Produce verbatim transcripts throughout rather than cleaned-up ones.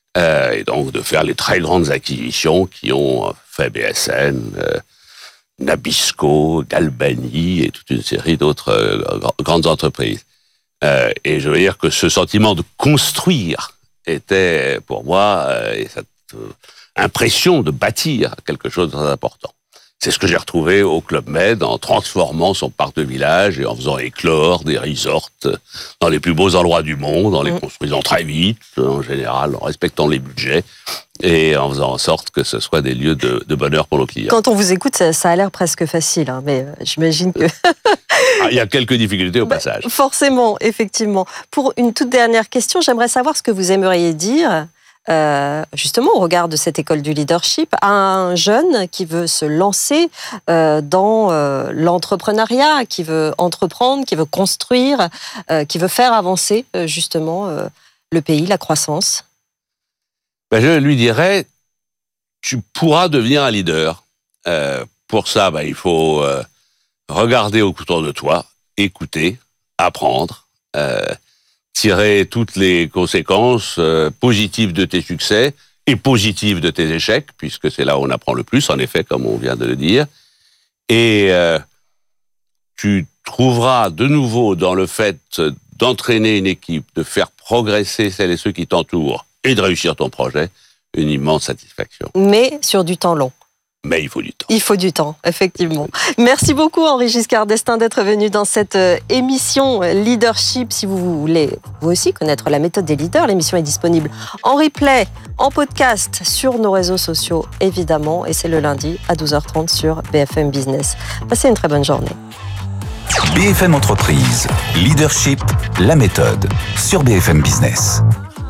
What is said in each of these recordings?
euh, et donc de faire les très grandes acquisitions qui ont fait B S N, euh, Nabisco, Galbani et toute une série d'autres euh, grandes entreprises. Euh, et je veux dire que ce sentiment de construire était pour moi euh, et cette euh, impression de bâtir quelque chose de très important. C'est ce que j'ai retrouvé au Club Med en transformant son parc de village et en faisant éclore des resorts dans les plus beaux endroits du monde, en les mmh. construisant très vite, en général, en respectant les budgets et en faisant en sorte que ce soit des lieux de, de bonheur pour nos clients. Quand on vous écoute, ça, ça a l'air presque facile, hein, mais j'imagine que... ah, il y a quelques difficultés au bah, passage. Forcément, effectivement. Pour une toute dernière question, j'aimerais savoir ce que vous aimeriez dire... Euh, justement au regard de cette école du leadership, à un jeune qui veut se lancer euh, dans euh, l'entrepreneuriat, qui veut entreprendre, qui veut construire, euh, qui veut faire avancer euh, justement euh, le pays, la croissance? Ben, je lui dirais, tu pourras devenir un leader. Euh, pour ça, ben, il faut euh, regarder autour de toi, écouter, apprendre, euh, tirer toutes les conséquences euh, positives de tes succès et positives de tes échecs, puisque c'est là où on apprend le plus, en effet, comme on vient de le dire. Et euh, tu trouveras de nouveau dans le fait d'entraîner une équipe, de faire progresser celles et ceux qui t'entourent et de réussir ton projet, une immense satisfaction. Mais sur du temps long. Mais il faut du temps. Il faut du temps, effectivement. Merci beaucoup Henri Giscard d'Estaing d'être venu dans cette émission Leadership. Si vous voulez vous aussi connaître la méthode des leaders, l'émission est disponible en replay, en podcast sur nos réseaux sociaux évidemment, et c'est le lundi à douze heures trente sur B F M Business. Passez une très bonne journée. B F M Entreprise, Leadership, la méthode sur B F M Business.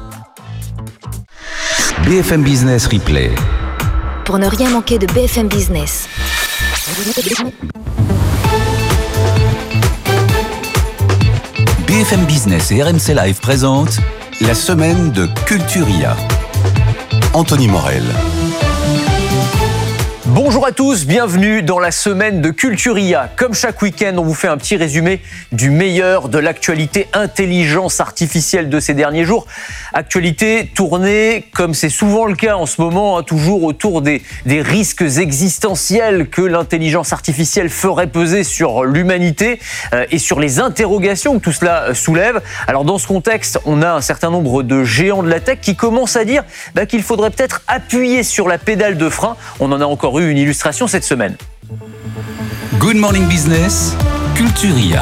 B F M Business Replay. Pour ne rien manquer de B F M Business. B F M Business et R M C Live présentent la semaine de Culturia. Anthony Morel. Bonjour à tous, bienvenue dans la semaine de Culturia. Comme chaque week-end, on vous fait un petit résumé du meilleur de l'actualité intelligence artificielle de ces derniers jours. Actualité tournée, comme c'est souvent le cas en ce moment, hein, toujours autour des, des risques existentiels que l'intelligence artificielle ferait peser sur l'humanité euh, et sur les interrogations que tout cela soulève. Alors dans ce contexte, on a un certain nombre de géants de la tech qui commencent à dire bah, qu'il faudrait peut-être appuyer sur la pédale de frein. On en a encore eu une illustration cette semaine. Good Morning Business, Culturia.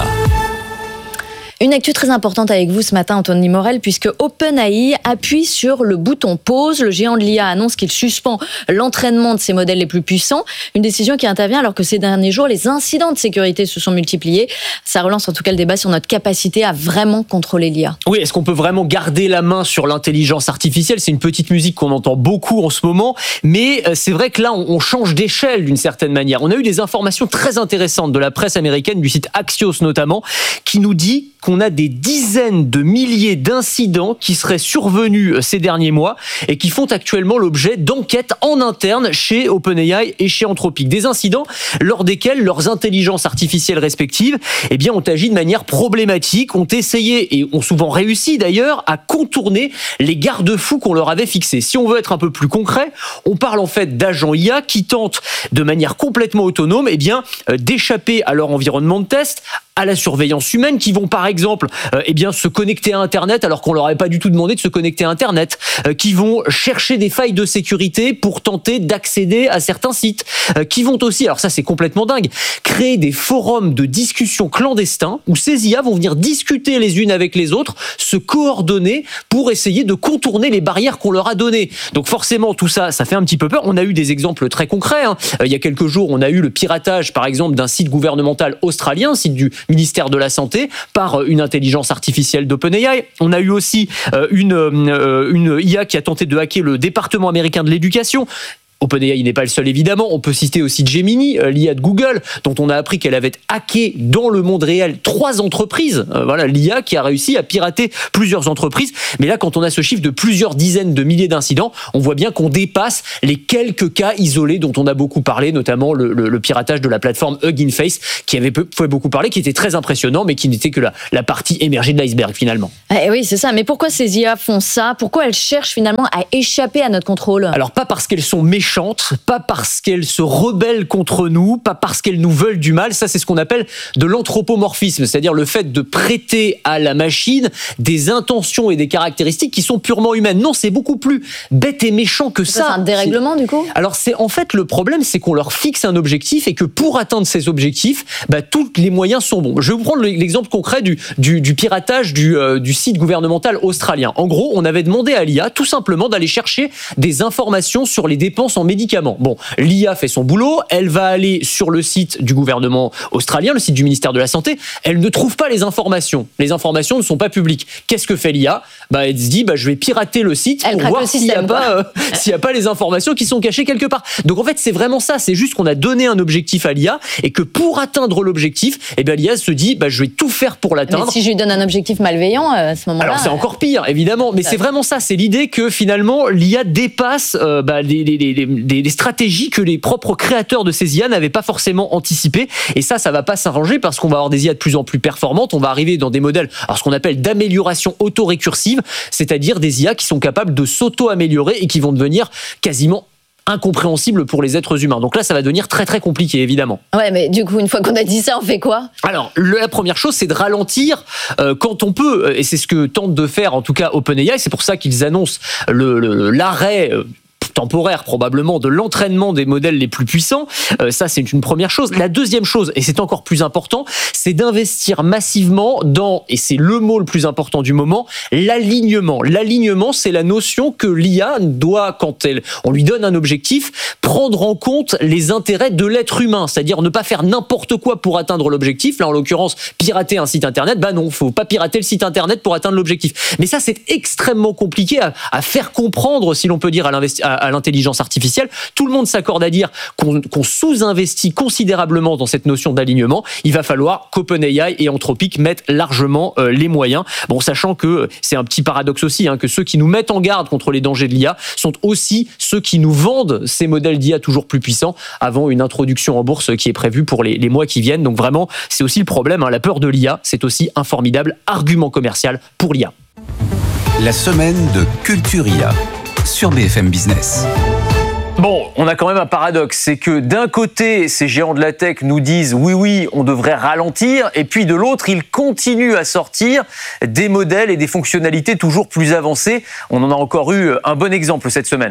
Une actu très importante avec vous ce matin, Anthony Morel, puisque OpenAI appuie sur le bouton pause. Le géant de l'I A annonce qu'il suspend l'entraînement de ses modèles les plus puissants. Une décision qui intervient alors que ces derniers jours, les incidents de sécurité se sont multipliés. Ça relance en tout cas le débat sur notre capacité à vraiment contrôler l'I A. Oui, est-ce qu'on peut vraiment garder la main sur l'intelligence artificielle ? C'est une petite musique qu'on entend beaucoup en ce moment, mais c'est vrai que là, on change d'échelle d'une certaine manière. On a eu des informations très intéressantes de la presse américaine, du site Axios notamment, qui nous dit qu'on a des dizaines de milliers d'incidents qui seraient survenus ces derniers mois et qui font actuellement l'objet d'enquêtes en interne chez OpenAI et chez Anthropic. Des incidents lors desquels leurs intelligences artificielles respectives eh bien, ont agi de manière problématique, ont essayé et ont souvent réussi d'ailleurs à contourner les garde-fous qu'on leur avait fixés. Si on veut être un peu plus concret, on parle en fait d'agents I A qui tentent de manière complètement autonome eh bien, d'échapper à leur environnement de test, à la surveillance humaine, qui vont par exemple euh, eh bien, se connecter à Internet alors qu'on leur avait pas du tout demandé de se connecter à Internet, euh, qui vont chercher des failles de sécurité pour tenter d'accéder à certains sites, euh, qui vont aussi, alors ça c'est complètement dingue, créer des forums de discussion clandestins où ces I A vont venir discuter les unes avec les autres, se coordonner pour essayer de contourner les barrières qu'on leur a données. Donc forcément tout ça, ça fait un petit peu peur. On a eu des exemples très concrets. Hein. Euh, il y a quelques jours, on a eu le piratage par exemple d'un site gouvernemental australien, site du ministère de la Santé, par une intelligence artificielle d'OpenAI. On a eu aussi euh, une, euh, une I A qui a tenté de hacker le département américain de l'éducation. OpenAI n'est pas le seul évidemment, on peut citer aussi Gemini, euh, l'I A de Google, dont on a appris qu'elle avait hacké dans le monde réel trois entreprises. Euh, voilà, l'I A qui a réussi à pirater plusieurs entreprises. Mais là, quand on a ce chiffre de plusieurs dizaines de milliers d'incidents, on voit bien qu'on dépasse les quelques cas isolés dont on a beaucoup parlé, notamment le, le, le piratage de la plateforme Hugging Face, qui avait peu, fait beaucoup parler, qui était très impressionnant, mais qui n'était que la, la partie émergée de l'iceberg finalement. Eh oui, c'est ça. Mais pourquoi ces I A font ça ? Pourquoi elles cherchent finalement à échapper à notre contrôle ? Alors pas parce qu'elles sont méchantes, pas parce qu'elles se rebellent contre nous, pas parce qu'elles nous veulent du mal. Ça, c'est ce qu'on appelle de l'anthropomorphisme, c'est-à-dire le fait de prêter à la machine des intentions et des caractéristiques qui sont purement humaines. Non, c'est beaucoup plus bête et méchant que ça. C'est un dérèglement, c'est... du coup ? Alors, c'est en fait le problème, c'est qu'on leur fixe un objectif et que pour atteindre ces objectifs, bah, tous les moyens sont bons. Je vais vous prendre l'exemple concret du, du, du piratage du, euh, du site gouvernemental australien. En gros, on avait demandé à l'I A tout simplement d'aller chercher des informations sur les dépenses en médicaments. Bon, l'I A fait son boulot, elle va aller sur le site du gouvernement australien, le site du ministère de la Santé, elle ne trouve pas les informations. Les informations ne sont pas publiques. Qu'est-ce que fait l'I A ? Bah, elle se dit, bah, je vais pirater le site elle pour voir le s'il n'y a, euh, s'il y a pas les informations qui sont cachées quelque part. Donc en fait, c'est vraiment ça. C'est juste qu'on a donné un objectif à l'I A et que pour atteindre l'objectif, eh bien, l'I A se dit, bah, je vais tout faire pour l'atteindre. Mais si je lui donne un objectif malveillant, à ce moment-là... Alors c'est encore pire, évidemment. Mais c'est vraiment ça. C'est l'idée que finalement, l'I A dépasse euh, bah, les, les, les, les, les stratégies que les propres créateurs de ces I A n'avaient pas forcément anticipées. Et ça, ça va pas s'arranger parce qu'on va avoir des I A de plus en plus performantes. On va arriver dans des modèles, alors ce qu'on appelle d'amélioration auto-récursive, c'est-à-dire des I A qui sont capables de s'auto-améliorer et qui vont devenir quasiment incompréhensibles pour les êtres humains. Donc là, ça va devenir très très compliqué, évidemment. Ouais, mais du coup, une fois qu'on a dit ça, on fait quoi ? Alors, le, la première chose, c'est de ralentir euh, quand on peut, et c'est ce que tente de faire, en tout cas, OpenAI. C'est pour ça qu'ils annoncent le, le, l'arrêt euh, temporaire probablement de l'entraînement des modèles les plus puissants. Euh, ça, c'est une première chose. La deuxième chose, et c'est encore plus important, c'est d'investir massivement dans, et c'est le mot le plus important du moment, l'alignement. L'alignement, c'est la notion que l'I A doit, quand elle, on lui donne un objectif, prendre en compte les intérêts de l'être humain, c'est-à-dire ne pas faire n'importe quoi pour atteindre l'objectif. Là, en l'occurrence, pirater un site internet, bah non, faut pas pirater le site internet pour atteindre l'objectif. Mais ça, c'est extrêmement compliqué à, à faire comprendre, si l'on peut dire, à, l'investi- à, à l'intelligence artificielle. Tout le monde s'accorde à dire qu'on, qu'on sous-investit considérablement dans cette notion d'alignement. Il va falloir qu'OpenAI et Anthropic mettent largement euh, les moyens. Bon, sachant que c'est un petit paradoxe aussi, hein, que ceux qui nous mettent en garde contre les dangers de l'I A sont aussi ceux qui nous vendent ces modèles d'I A toujours plus puissants avant une introduction en bourse qui est prévue pour les, les mois qui viennent. Donc vraiment, c'est aussi le problème, hein, la peur de l'I A, c'est aussi un formidable argument commercial pour l'I A. La semaine de Culture I A sur B F M Business. Bon, on a quand même un paradoxe, c'est que d'un côté, ces géants de la tech nous disent oui, oui, on devrait ralentir, et puis de l'autre, ils continuent à sortir des modèles et des fonctionnalités toujours plus avancées. On en a encore eu un bon exemple cette semaine.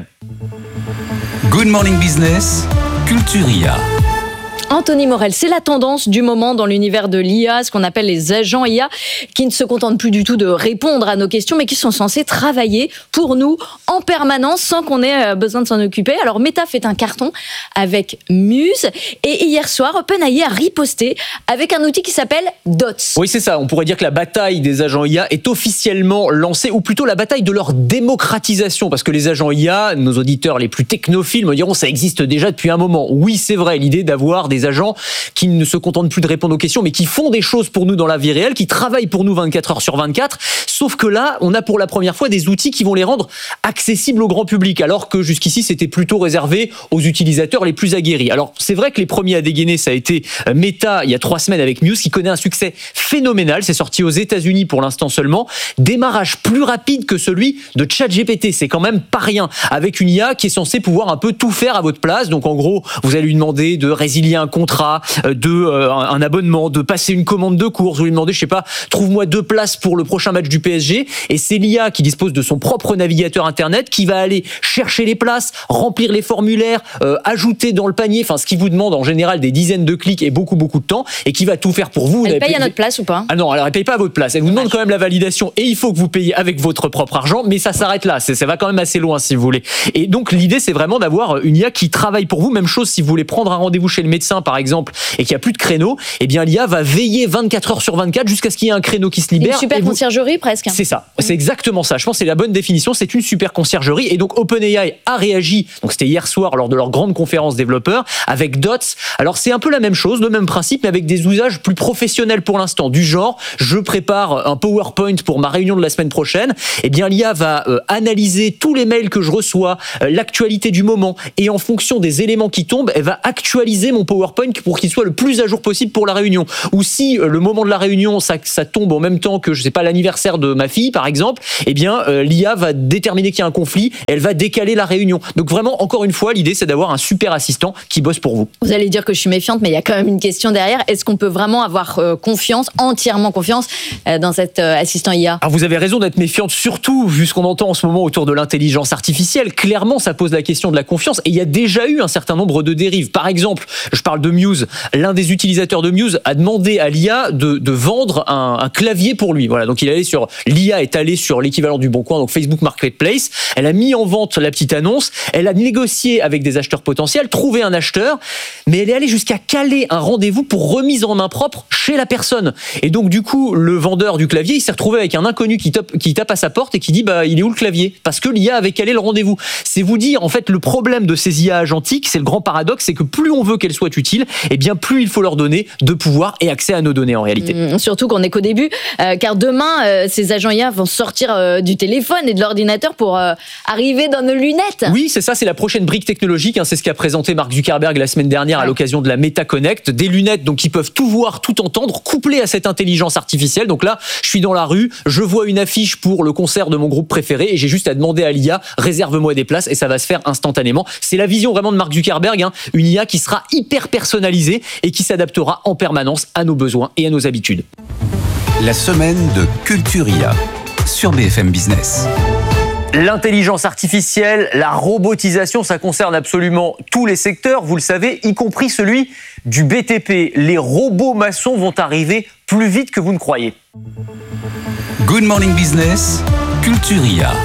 Good Morning Business, Culture I A. Anthony Morel, c'est la tendance du moment dans l'univers de l'I A, ce qu'on appelle les agents I A, qui ne se contentent plus du tout de répondre à nos questions, mais qui sont censés travailler pour nous en permanence sans qu'on ait besoin de s'en occuper. Alors Meta fait un carton avec Muse, et hier soir, OpenAI a riposté avec un outil qui s'appelle Dots. Oui, c'est ça. On pourrait dire que la bataille des agents I A est officiellement lancée, ou plutôt la bataille de leur démocratisation, parce que les agents I A, nos auditeurs les plus technophiles me diront, ça existe déjà depuis un moment. Oui, c'est vrai, l'idée d'avoir des agents qui ne se contentent plus de répondre aux questions, mais qui font des choses pour nous dans la vie réelle, qui travaillent pour nous vingt-quatre heures sur vingt-quatre. Sauf que là, on a pour la première fois des outils qui vont les rendre accessibles au grand public, alors que jusqu'ici, c'était plutôt réservé aux utilisateurs les plus aguerris. Alors, c'est vrai que les premiers à dégainer, ça a été Meta, il y a trois semaines avec Muse, qui connaît un succès phénoménal. C'est sorti aux États-Unis pour l'instant seulement. Démarrage plus rapide que celui de ChatGPT. C'est quand même pas rien. Avec une I A qui est censée pouvoir un peu tout faire à votre place. Donc, en gros, vous allez lui demander de résilier un contrat, de euh, un abonnement, de passer une commande de course, vous lui demandez, je sais pas, trouve-moi deux places pour le prochain match du P S G, et c'est l'I A qui dispose de son propre navigateur internet qui va aller chercher les places, remplir les formulaires, euh, ajouter dans le panier, enfin ce qui vous demande en général des dizaines de clics et beaucoup beaucoup de temps, et qui va tout faire pour vous. Elle paye à notre place ou pas ? Ah non, alors elle paye pas à votre place, elle vous demande quand même la validation, et il faut que vous payiez avec votre propre argent, mais ça s'arrête là, c'est, ça va quand même assez loin si vous voulez. Et donc l'idée c'est vraiment d'avoir une I A qui travaille pour vous, même chose si vous voulez prendre un rendez-vous chez le médecin, médecin, par exemple, et qu'il n'y a plus de créneau, eh bien, l'I A va veiller vingt-quatre heures sur vingt-quatre jusqu'à ce qu'il y ait un créneau qui se libère. Une super vous... conciergerie, presque. C'est ça. C'est exactement ça. Je pense que c'est la bonne définition. C'est une super conciergerie. Et donc, OpenAI a réagi. Donc, c'était hier soir lors de leur grande conférence développeurs avec Dots. Alors, c'est un peu la même chose, le même principe, mais avec des usages plus professionnels pour l'instant. Du genre, je prépare un PowerPoint pour ma réunion de la semaine prochaine. Eh bien, l'I A va euh, analyser tous les mails que je reçois, euh, l'actualité du moment. Et en fonction des éléments qui tombent, elle va actualiser mon PowerPoint pour qu'il soit le plus à jour possible pour la réunion. Ou si euh, le moment de la réunion, ça, ça tombe en même temps que, je sais pas, l'anniversaire de ma fille, par exemple, eh bien, euh, l'I A va déterminer qu'il y a un conflit, elle va décaler la réunion. Donc vraiment, encore une fois, l'idée, c'est d'avoir un super assistant qui bosse pour vous. Vous allez dire que je suis méfiante, mais il y a quand même une question derrière. Est-ce qu'on peut vraiment avoir euh, confiance, entièrement confiance, euh, dans cet euh, assistant I A ? Alors vous avez raison d'être méfiante, surtout vu ce qu'on entend en ce moment autour de l'intelligence artificielle. Clairement, ça pose la question de la confiance. Et il y a déjà eu un certain nombre de dérives. Par exemple, je parle de Muse. L'un des utilisateurs de Muse a demandé à l'I A de, de vendre un, un clavier pour lui. Voilà, donc il est allé sur l'I A est allée sur l'équivalent du Bon Coin, donc Facebook Marketplace. Elle a mis en vente la petite annonce. Elle a négocié avec des acheteurs potentiels, trouvé un acheteur, mais elle est allée jusqu'à caler un rendez-vous pour remise en main propre chez la personne. Et donc du coup, le vendeur du clavier, il s'est retrouvé avec un inconnu qui tape, qui tape à sa porte et qui dit bah il est où le clavier ? Parce que l'I A avait calé le rendez-vous. C'est vous dire en fait le problème de ces I A agentiques, c'est le grand paradoxe, c'est que plus on veut qu'elles soient utiles, et bien plus il faut leur donner de pouvoir et accès à nos données en réalité. Mmh, surtout qu'on n'est qu'au début, euh, car demain euh, ces agents I A vont sortir euh, du téléphone et de l'ordinateur pour euh, arriver dans nos lunettes. Oui, c'est ça, c'est la prochaine brique technologique. Hein, c'est ce qu'a présenté Mark Zuckerberg la semaine dernière à l'occasion de la Meta Connect. Des lunettes donc qui peuvent tout voir, tout entendre, couplées à cette intelligence artificielle. Donc là, je suis dans la rue, je vois une affiche pour le concert de mon groupe préféré et j'ai juste à demander à l'I A, réserve-moi des places et ça va se faire instantanément. C'est la vision vraiment de Mark Zuckerberg, hein, une I A qui sera hyper personnalisée et qui s'adaptera en permanence à nos besoins et à nos habitudes. La semaine de Culture I A sur B F M Business. L'intelligence artificielle, la robotisation, ça concerne absolument tous les secteurs, vous le savez, y compris celui du B T P. Les robots maçons vont arriver plus vite que vous ne croyez. Good Morning Business, Culture I A.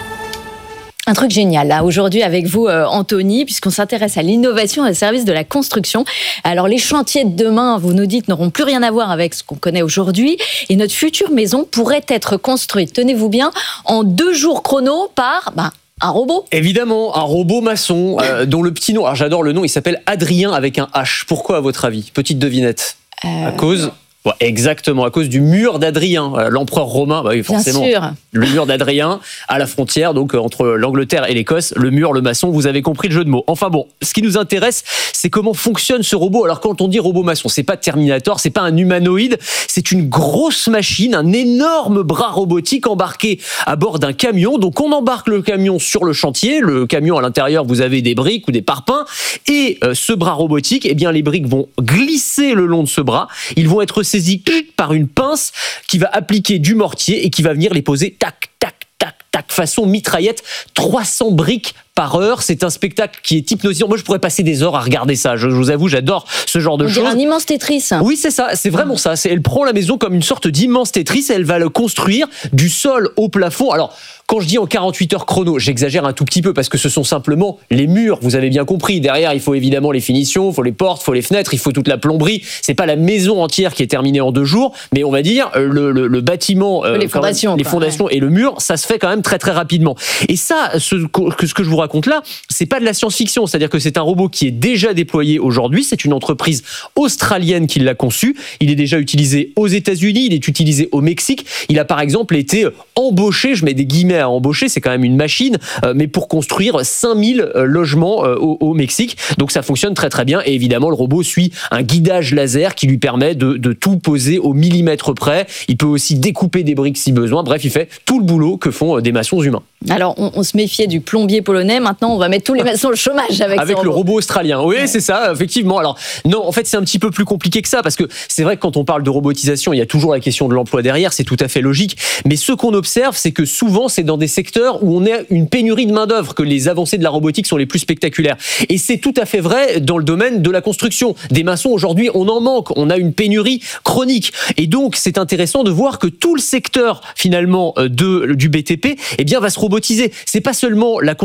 Un truc génial, là, aujourd'hui, avec vous, euh, Anthony, puisqu'on s'intéresse à l'innovation au service de la construction. Alors, les chantiers de demain, vous nous dites, n'auront plus rien à voir avec ce qu'on connaît aujourd'hui. Et notre future maison pourrait être construite, tenez-vous bien, en deux jours chrono par... Bah, un robot ? Évidemment, un robot maçon, euh, dont le petit nom, alors j'adore le nom, il s'appelle Adrien avec un H. Pourquoi, à votre avis ? Petite devinette. Euh... À cause... Ouais, exactement, à cause du mur d'Adrien, l'empereur romain, bah oui, forcément. Bien sûr. Le mur d'Adrien, à la frontière, donc entre l'Angleterre et l'Écosse, le mur, le maçon, vous avez compris le jeu de mots. Enfin bon, ce qui nous intéresse, c'est comment fonctionne ce robot. Alors quand on dit robot maçon, c'est pas Terminator, c'est pas un humanoïde, c'est une grosse machine, un énorme bras robotique embarqué à bord d'un camion. Donc on embarque le camion sur le chantier, le camion à l'intérieur, vous avez des briques ou des parpaings, et euh, ce bras robotique, eh bien les briques vont glisser le long de ce bras, ils vont être saisis par une pince qui va appliquer du mortier et qui va venir les poser tac, tac, tac, tac, façon mitraillette, trois cents briques par heure. C'est un spectacle qui est hypnotisant. Moi, je pourrais passer des heures à regarder ça. Je, je vous avoue, j'adore ce genre de On choses. dirait un immense Tetris. Oui, c'est ça. C'est vraiment ça. C'est, elle prend la maison comme une sorte d'immense Tetris et elle va le construire du sol au plafond. Alors, quand je dis en quarante-huit heures chrono, j'exagère un tout petit peu parce que ce sont simplement les murs. Vous avez bien compris. Derrière, il faut évidemment les finitions, il faut les portes, il faut les fenêtres, il faut toute la plomberie. C'est pas la maison entière qui est terminée en deux jours, mais on va dire le, le, le bâtiment, euh, les fondations, même, les quoi, fondations ouais. et le mur, ça se fait quand même très très rapidement. Et ça, ce que, ce que je vous raconte là, c'est pas de la science-fiction. C'est-à-dire que c'est un robot qui est déjà déployé aujourd'hui. C'est une entreprise australienne qui l'a conçu. Il est déjà utilisé aux États-Unis, il est utilisé au Mexique. Il a par exemple été embauché, je mets des guillemets à embaucher, c'est quand même une machine, euh, mais pour construire cinq mille euh, logements euh, au, au Mexique. Donc ça fonctionne très très bien. Et évidemment, le robot suit un guidage laser qui lui permet de, de tout poser au millimètre près. Il peut aussi découper des briques si besoin. Bref, il fait tout le boulot que font des maçons humains. Alors, on, on se méfiait du plombier polonais. Maintenant, on va mettre tous les maçons au chômage avec, avec le robot australien. Oui, ouais. C'est ça, effectivement. Alors, non, en fait, c'est un petit peu plus compliqué que ça parce que c'est vrai que quand on parle de robotisation, il y a toujours la question de l'emploi derrière. C'est tout à fait logique. Mais ce qu'on observe, c'est que souvent, c'est dans des secteurs où on a une pénurie de main-d'œuvre que les avancées de la robotique sont les plus spectaculaires. Et c'est tout à fait vrai dans le domaine de la construction. Des maçons, aujourd'hui, on en manque. On a une pénurie chronique. Et donc, c'est intéressant de voir que tout le secteur, finalement, de, du B T P, eh bien, va se robotiser. C'est pas seulement la construction.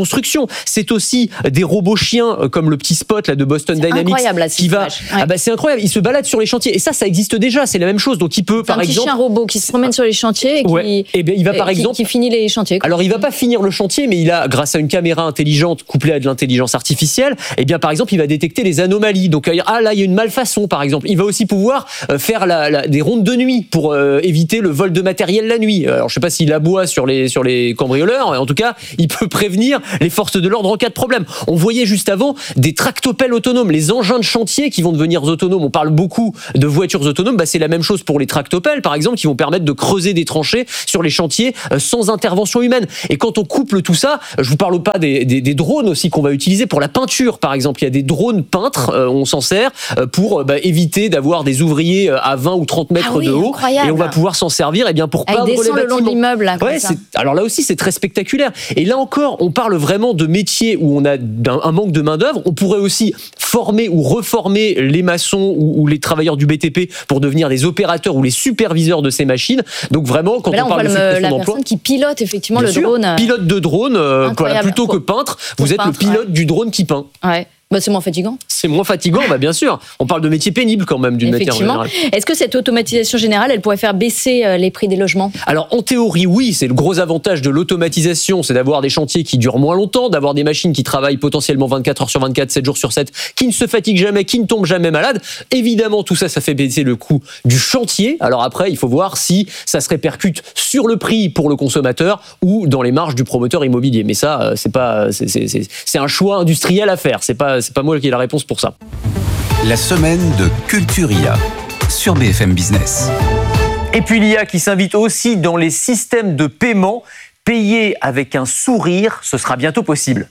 d'automatisation. C'est aussi des robots chiens comme le petit Spot là de Boston c'est Dynamics incroyable, là, qui va. Ouais. Ah bah c'est incroyable. Il se balade sur les chantiers et ça, ça existe déjà. C'est la même chose. Donc il peut, c'est par un exemple, petit chien robot qui se promène sur les chantiers et qui, ouais. et bien, il va par qui, exemple qui finit les chantiers. Quoi. Alors il va pas finir le chantier, mais il a, grâce à une caméra intelligente couplée à de l'intelligence artificielle, et bien par exemple il va détecter les anomalies. Donc ah là il y a une malfaçon par exemple. Il va aussi pouvoir euh, faire la, la, des rondes de nuit pour euh, éviter le vol de matériel la nuit. Alors je sais pas s'il aboie sur les sur les cambrioleurs, mais en tout cas il peut prévenir les forces de l'ordre en cas de problème. On voyait juste avant des tractopelles autonomes, les engins de chantier qui vont devenir autonomes. On parle beaucoup de voitures autonomes, bah, c'est la même chose pour les tractopelles par exemple, qui vont permettre de creuser des tranchées sur les chantiers euh, sans intervention humaine. Et quand on couple tout ça, je vous parle pas des, des, des drones aussi qu'on va utiliser pour la peinture par exemple. Il y a des drones peintres, euh, on s'en sert euh, pour bah, éviter d'avoir des ouvriers à vingt ou trente mètres ah oui, de haut, incroyable. Et on va pouvoir s'en servir et bien pour peindre les bâtiments. Le long de l'immeuble, là, ouais, c'est, alors là aussi c'est très spectaculaire. Et là encore, on parle vraiment de métiers où on a un, un manque de main d'œuvre. On pourrait aussi former ou reformer les maçons ou, ou les travailleurs du B T P pour devenir des opérateurs ou les superviseurs de ces machines. Donc vraiment, quand là, on, on parle de suppression d'emploi, la personne qui pilote effectivement bien le sûr, drone, pilote de drone, euh, voilà, plutôt que peintre, vous êtes peintre, le pilote ouais. du drone qui peint. Ouais. Bah, c'est moins fatigant. C'est moins fatigant, bah bien sûr. On parle de métiers pénibles quand même, d'une manière générale. Est-ce que cette automatisation générale, elle pourrait faire baisser les prix des logements ? Alors en théorie, oui, c'est le gros avantage de l'automatisation, c'est d'avoir des chantiers qui durent moins longtemps, d'avoir des machines qui travaillent potentiellement vingt-quatre heures sur vingt-quatre, sept jours sur sept, qui ne se fatiguent jamais, qui ne tombent jamais malades. Évidemment, tout ça, ça fait baisser le coût du chantier. Alors après, il faut voir si ça se répercute sur le prix pour le consommateur ou dans les marges du promoteur immobilier. Mais ça, c'est pas, c'est, c'est, c'est, c'est un choix industriel à faire. C'est pas, c'est pas moi qui ai la réponse pour ça. La semaine de Culturia sur B F M Business. Et puis l'I A qui s'invite aussi dans les systèmes de paiement. Payer avec un sourire, ce sera bientôt possible.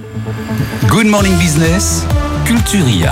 Good Morning Business, Culturia.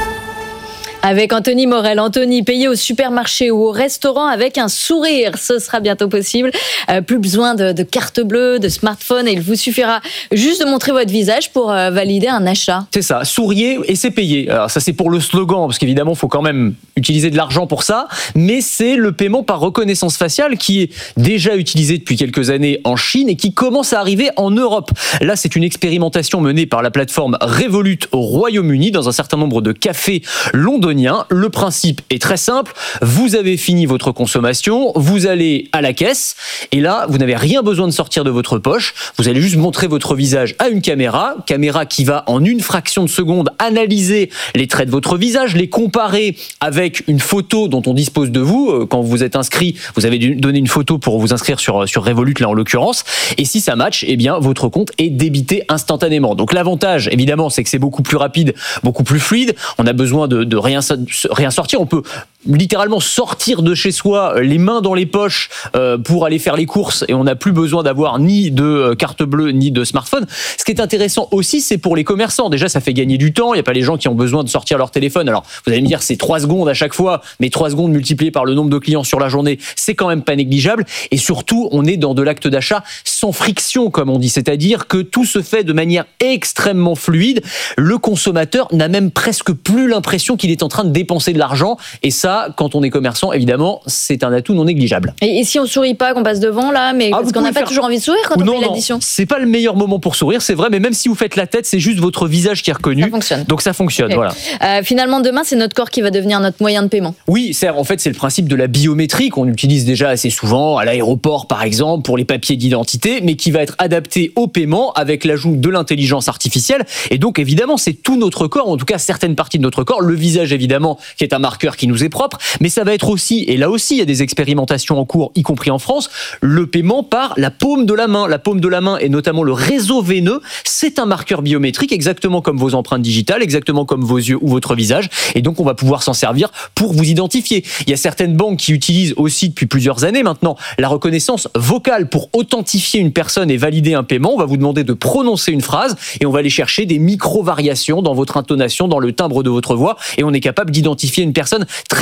Avec Anthony Morel. Anthony, payer au supermarché ou au restaurant avec un sourire, ce sera bientôt possible. Euh, plus besoin de, de carte bleue, de smartphone, et il vous suffira juste de montrer votre visage pour euh, valider un achat. C'est ça, souriez et c'est payé. Alors ça c'est pour le slogan, parce qu'évidemment il faut quand même utiliser de l'argent pour ça, mais c'est le paiement par reconnaissance faciale qui est déjà utilisé depuis quelques années en Chine et qui commence à arriver en Europe. Là c'est une expérimentation menée par la plateforme Revolut au Royaume-Uni dans un certain nombre de cafés londoniens. Le principe est très simple, vous avez fini votre consommation, vous allez à la caisse et là vous n'avez rien besoin de sortir de votre poche, vous allez juste montrer votre visage à une caméra, caméra qui va en une fraction de seconde analyser les traits de votre visage, les comparer avec une photo dont on dispose de vous. Quand vous êtes inscrit, vous avez dû donner une photo pour vous inscrire sur, sur Revolut là en l'occurrence, et si ça match, eh bien votre compte est débité instantanément. Donc l'avantage évidemment c'est que c'est beaucoup plus rapide, beaucoup plus fluide, on a besoin de, de rien rien sortir, on peut littéralement sortir de chez soi les mains dans les poches euh, pour aller faire les courses et on n'a plus besoin d'avoir ni de carte bleue ni de smartphone. Ce qui est intéressant aussi, c'est pour les commerçants. Déjà, ça fait gagner du temps. Il n'y a pas les gens qui ont besoin de sortir leur téléphone. Alors, vous allez me dire, c'est trois secondes à chaque fois, mais trois secondes multipliées par le nombre de clients sur la journée, c'est quand même pas négligeable. Et surtout, on est dans de l'acte d'achat sans friction, comme on dit. C'est-à-dire que tout se fait de manière extrêmement fluide. Le consommateur n'a même presque plus l'impression qu'il est en train de dépenser de l'argent. Et ça, quand on est commerçant, évidemment, c'est un atout non négligeable. Et, et si on sourit pas, qu'on passe devant, là, mais ah, parce qu'on n'a pas faire... toujours envie de sourire quand non, on fait non, l'addition. C'est pas le meilleur moment pour sourire, c'est vrai, mais même si vous faites la tête, c'est juste votre visage qui est reconnu. Ça fonctionne. Donc ça fonctionne, okay. voilà. Euh, finalement, demain, c'est notre corps qui va devenir notre moyen de paiement. Oui, c'est, en fait, c'est le principe de la biométrie qu'on utilise déjà assez souvent à l'aéroport, par exemple, pour les papiers d'identité, mais qui va être adapté au paiement avec l'ajout de l'intelligence artificielle. Et donc, évidemment, c'est tout notre corps, en tout cas certaines parties de notre corps, le visage, évidemment, qui est un marqueur qui nous est propre, mais ça va être aussi, et là aussi il y a des expérimentations en cours, y compris en France, le paiement par la paume de la main. La paume de la main et notamment le réseau veineux, c'est un marqueur biométrique exactement comme vos empreintes digitales, exactement comme vos yeux ou votre visage, et donc on va pouvoir s'en servir pour vous identifier. Il y a certaines banques qui utilisent aussi depuis plusieurs années maintenant la reconnaissance vocale pour authentifier une personne et valider un paiement. On va vous demander de prononcer une phrase et on va aller chercher des micro-variations dans votre intonation, dans le timbre de votre voix, et on est capable d'identifier une personne très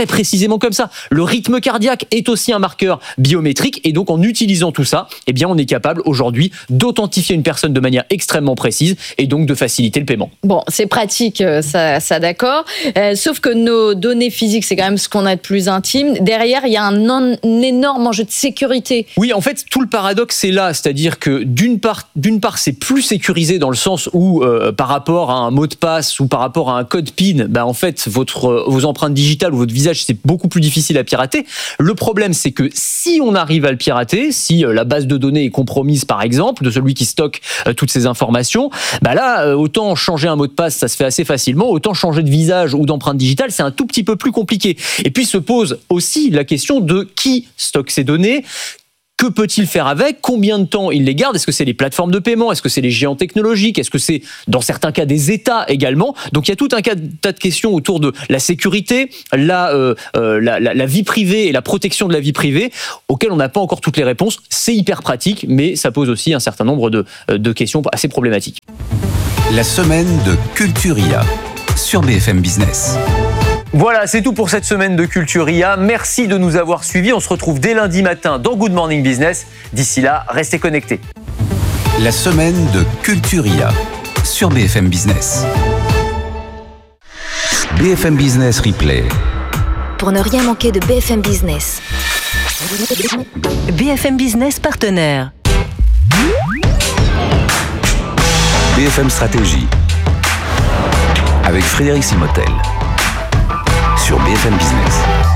précisément comme ça. Le rythme cardiaque est aussi un marqueur biométrique et donc en utilisant tout ça, eh bien on est capable aujourd'hui d'authentifier une personne de manière extrêmement précise et donc de faciliter le paiement. Bon, c'est pratique, ça, ça d'accord. Euh, sauf que nos données physiques, c'est quand même ce qu'on a de plus intime. Derrière, il y a un, un énorme enjeu de sécurité. Oui, en fait, tout le paradoxe est là, c'est-à-dire que d'une part, d'une part, c'est plus sécurisé dans le sens où, euh, par rapport à un mot de passe ou par rapport à un code PIN, bah en fait, votre, euh, vos empreintes digitales ou votre visage, c'est beaucoup plus difficile à pirater. Le problème, c'est que si on arrive à le pirater, si euh, la base de données est compromise, par exemple, de celui qui stocke euh, toutes ces informations, bah là, euh, autant changer un mot de passe, ça se fait assez facilement, autant changer de visage ou d'empreinte digitale, c'est un tout petit peu plus compliqué. Et puis se pose aussi la question de qui stocke ces données. Que peut-il faire avec ? Combien de temps il les garde ? Est-ce que c'est les plateformes de paiement ? Est-ce que c'est les géants technologiques ? Est-ce que c'est, dans certains cas, des États également ? Donc, il y a tout un tas de questions autour de la sécurité, la, euh, la, la, la vie privée et la protection de la vie privée, auxquelles on n'a pas encore toutes les réponses. C'est hyper pratique, mais ça pose aussi un certain nombre de, de questions assez problématiques. La semaine de Culturia sur B F M Business. Voilà, c'est tout pour cette semaine de Culturia. Merci de nous avoir suivis. On se retrouve dès lundi matin dans Good Morning Business. D'ici là, restez connectés. La semaine de Culturia sur B F M Business. B F M Business Replay. Pour ne rien manquer de B F M Business. B F M Business partenaire. B F M Stratégie. Avec Frédéric Simotel. Sur B F M Business.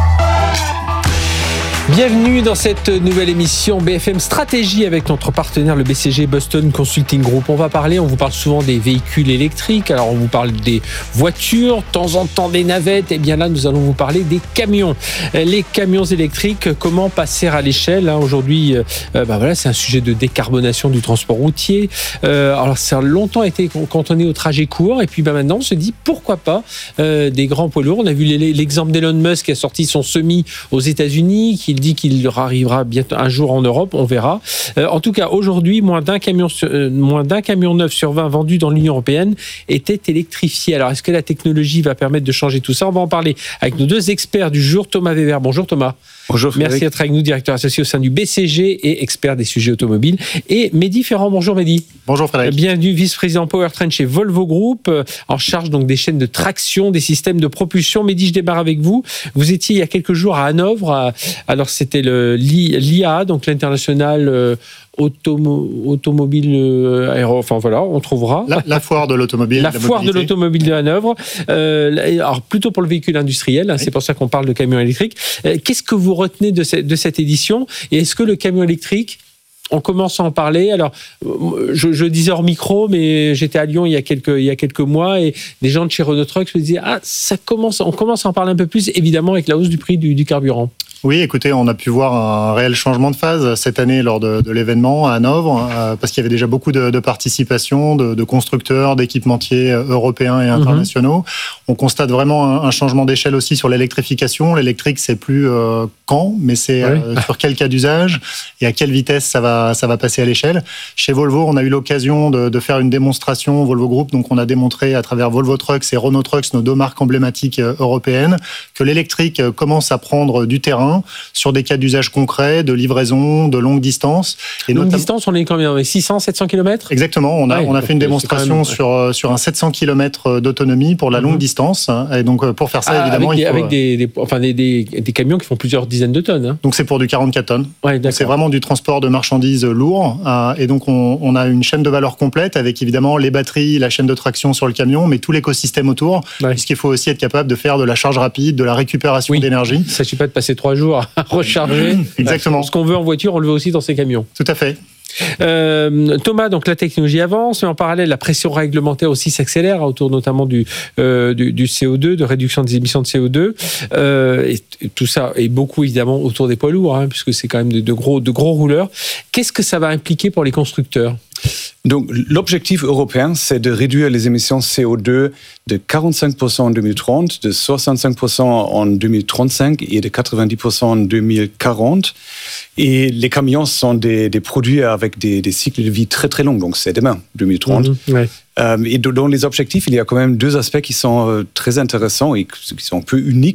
Bienvenue dans cette nouvelle émission B F M Stratégie avec notre partenaire le B C G Boston Consulting Group. On va parler, on vous parle souvent des véhicules électriques, alors on vous parle des voitures, de temps en temps des navettes, et bien là nous allons vous parler des camions. Les camions électriques, comment passer à l'échelle, hein, aujourd'hui, euh, bah voilà, c'est un sujet de décarbonation du transport routier. Euh, alors ça a longtemps été cantonné au trajet court et puis bah, maintenant on se dit pourquoi pas euh, des grands poids lourds. On a vu l'exemple d'Elon Musk qui a sorti son semi aux États-Unis, qui il dit qu'il arrivera bientôt un jour en Europe, on verra. Euh, en tout cas, aujourd'hui, moins d'un camion, euh, moins d'un camion neuf sur vingt vendu dans l'Union européenne était électrifié. Alors, est-ce que la technologie va permettre de changer tout ça ? On va en parler avec nos deux experts du jour. Thomas Weber. Bonjour Thomas. Bonjour Frédéric. Merci d'être avec nous, directeur associé au sein du B C G et expert des sujets automobiles. Et Mehdi Ferrand. Bonjour Mehdi. Bonjour Frédéric. Bienvenue, vice-président Powertrain chez Volvo Group, en charge donc des chaînes de traction, des systèmes de propulsion. Mehdi, je démarre avec vous. Vous étiez il y a quelques jours à Hanovre. Alors c'était le l'I A A, donc l'international euh, automo, automobile euh, aéro. Enfin voilà, on trouvera. La, la foire de l'automobile. La de foire mobilité. de l'automobile de Hanovre. Euh, alors plutôt pour le véhicule industriel, hein, oui. C'est pour ça qu'on parle de camion électrique. Euh, qu'est-ce que vous retenez de, ce, de cette édition ? Et est-ce que le camion électrique, on commence à en parler. Alors, je, je disais hors micro, mais j'étais à Lyon il y a quelques, il y a quelques mois et des gens de chez Renault Trucks me disaient ah, ça commence, on commence à en parler un peu plus, évidemment, avec la hausse du prix du, du carburant. Oui, écoutez, on a pu voir un réel changement de phase cette année lors de, de l'événement à Hanovre, euh, parce qu'il y avait déjà beaucoup de, de participation de, de constructeurs, d'équipementiers européens et internationaux. Mmh. On constate vraiment un, un changement d'échelle aussi sur l'électrification. L'électrique, c'est plus euh, quand, mais c'est oui. euh, sur quel cas d'usage et à quelle vitesse ça va, ça va passer à l'échelle. Chez Volvo, on a eu l'occasion de, de faire une démonstration Volvo Group, donc on a démontré à travers Volvo Trucks et Renault Trucks, nos deux marques emblématiques européennes, que l'électrique commence à prendre du terrain sur des cas d'usage concrets, de livraison, de longue distance. Et longue notamment... distance, on est combien ? six cents, sept cents kilomètres ? Exactement, on a, ouais, on a fait une démonstration même... sur, sur un sept cents kilomètres d'autonomie pour la longue mmh. distance. Et donc pour faire ça, ah, évidemment, avec, des, il faut... avec des, des, enfin, des, des, des camions qui font plusieurs dizaines de tonnes. Hein. Donc c'est pour du quarante-quatre tonnes. Ouais, donc, c'est vraiment du transport de marchandises lourd. Et donc on, on a une chaîne de valeur complète avec évidemment les batteries, la chaîne de traction sur le camion, mais tout l'écosystème autour, ouais. puisqu'il faut aussi être capable de faire de la charge rapide, de la récupération oui. d'énergie. Il ne s'agit pas de passer trois jours à recharger. Exactement. Ce qu'on veut en voiture, on le veut aussi dans ces camions. Tout à fait. Euh, Thomas, donc la technologie avance, mais en parallèle, la pression réglementaire aussi s'accélère autour notamment du, euh, du, du C O deux, de réduction des émissions de C O deux. Euh, et, et tout ça est beaucoup évidemment autour des poids lourds, hein, puisque c'est quand même de, de, gros, de gros rouleurs. Qu'est-ce que ça va impliquer pour les constructeurs ? Donc, l'objectif européen, c'est de réduire les émissions C O deux de quarante-cinq pour cent en deux mille trente, de soixante-cinq pour cent en deux mille trente-cinq et de quatre-vingt-dix pour cent en deux mille quarante. Et les camions sont des, des produits avec des, des cycles de vie très très longs, donc c'est demain, deux mille trente. Mmh, ouais. euh, et dans les objectifs, il y a quand même deux aspects qui sont euh, très intéressants et qui sont un peu uniques.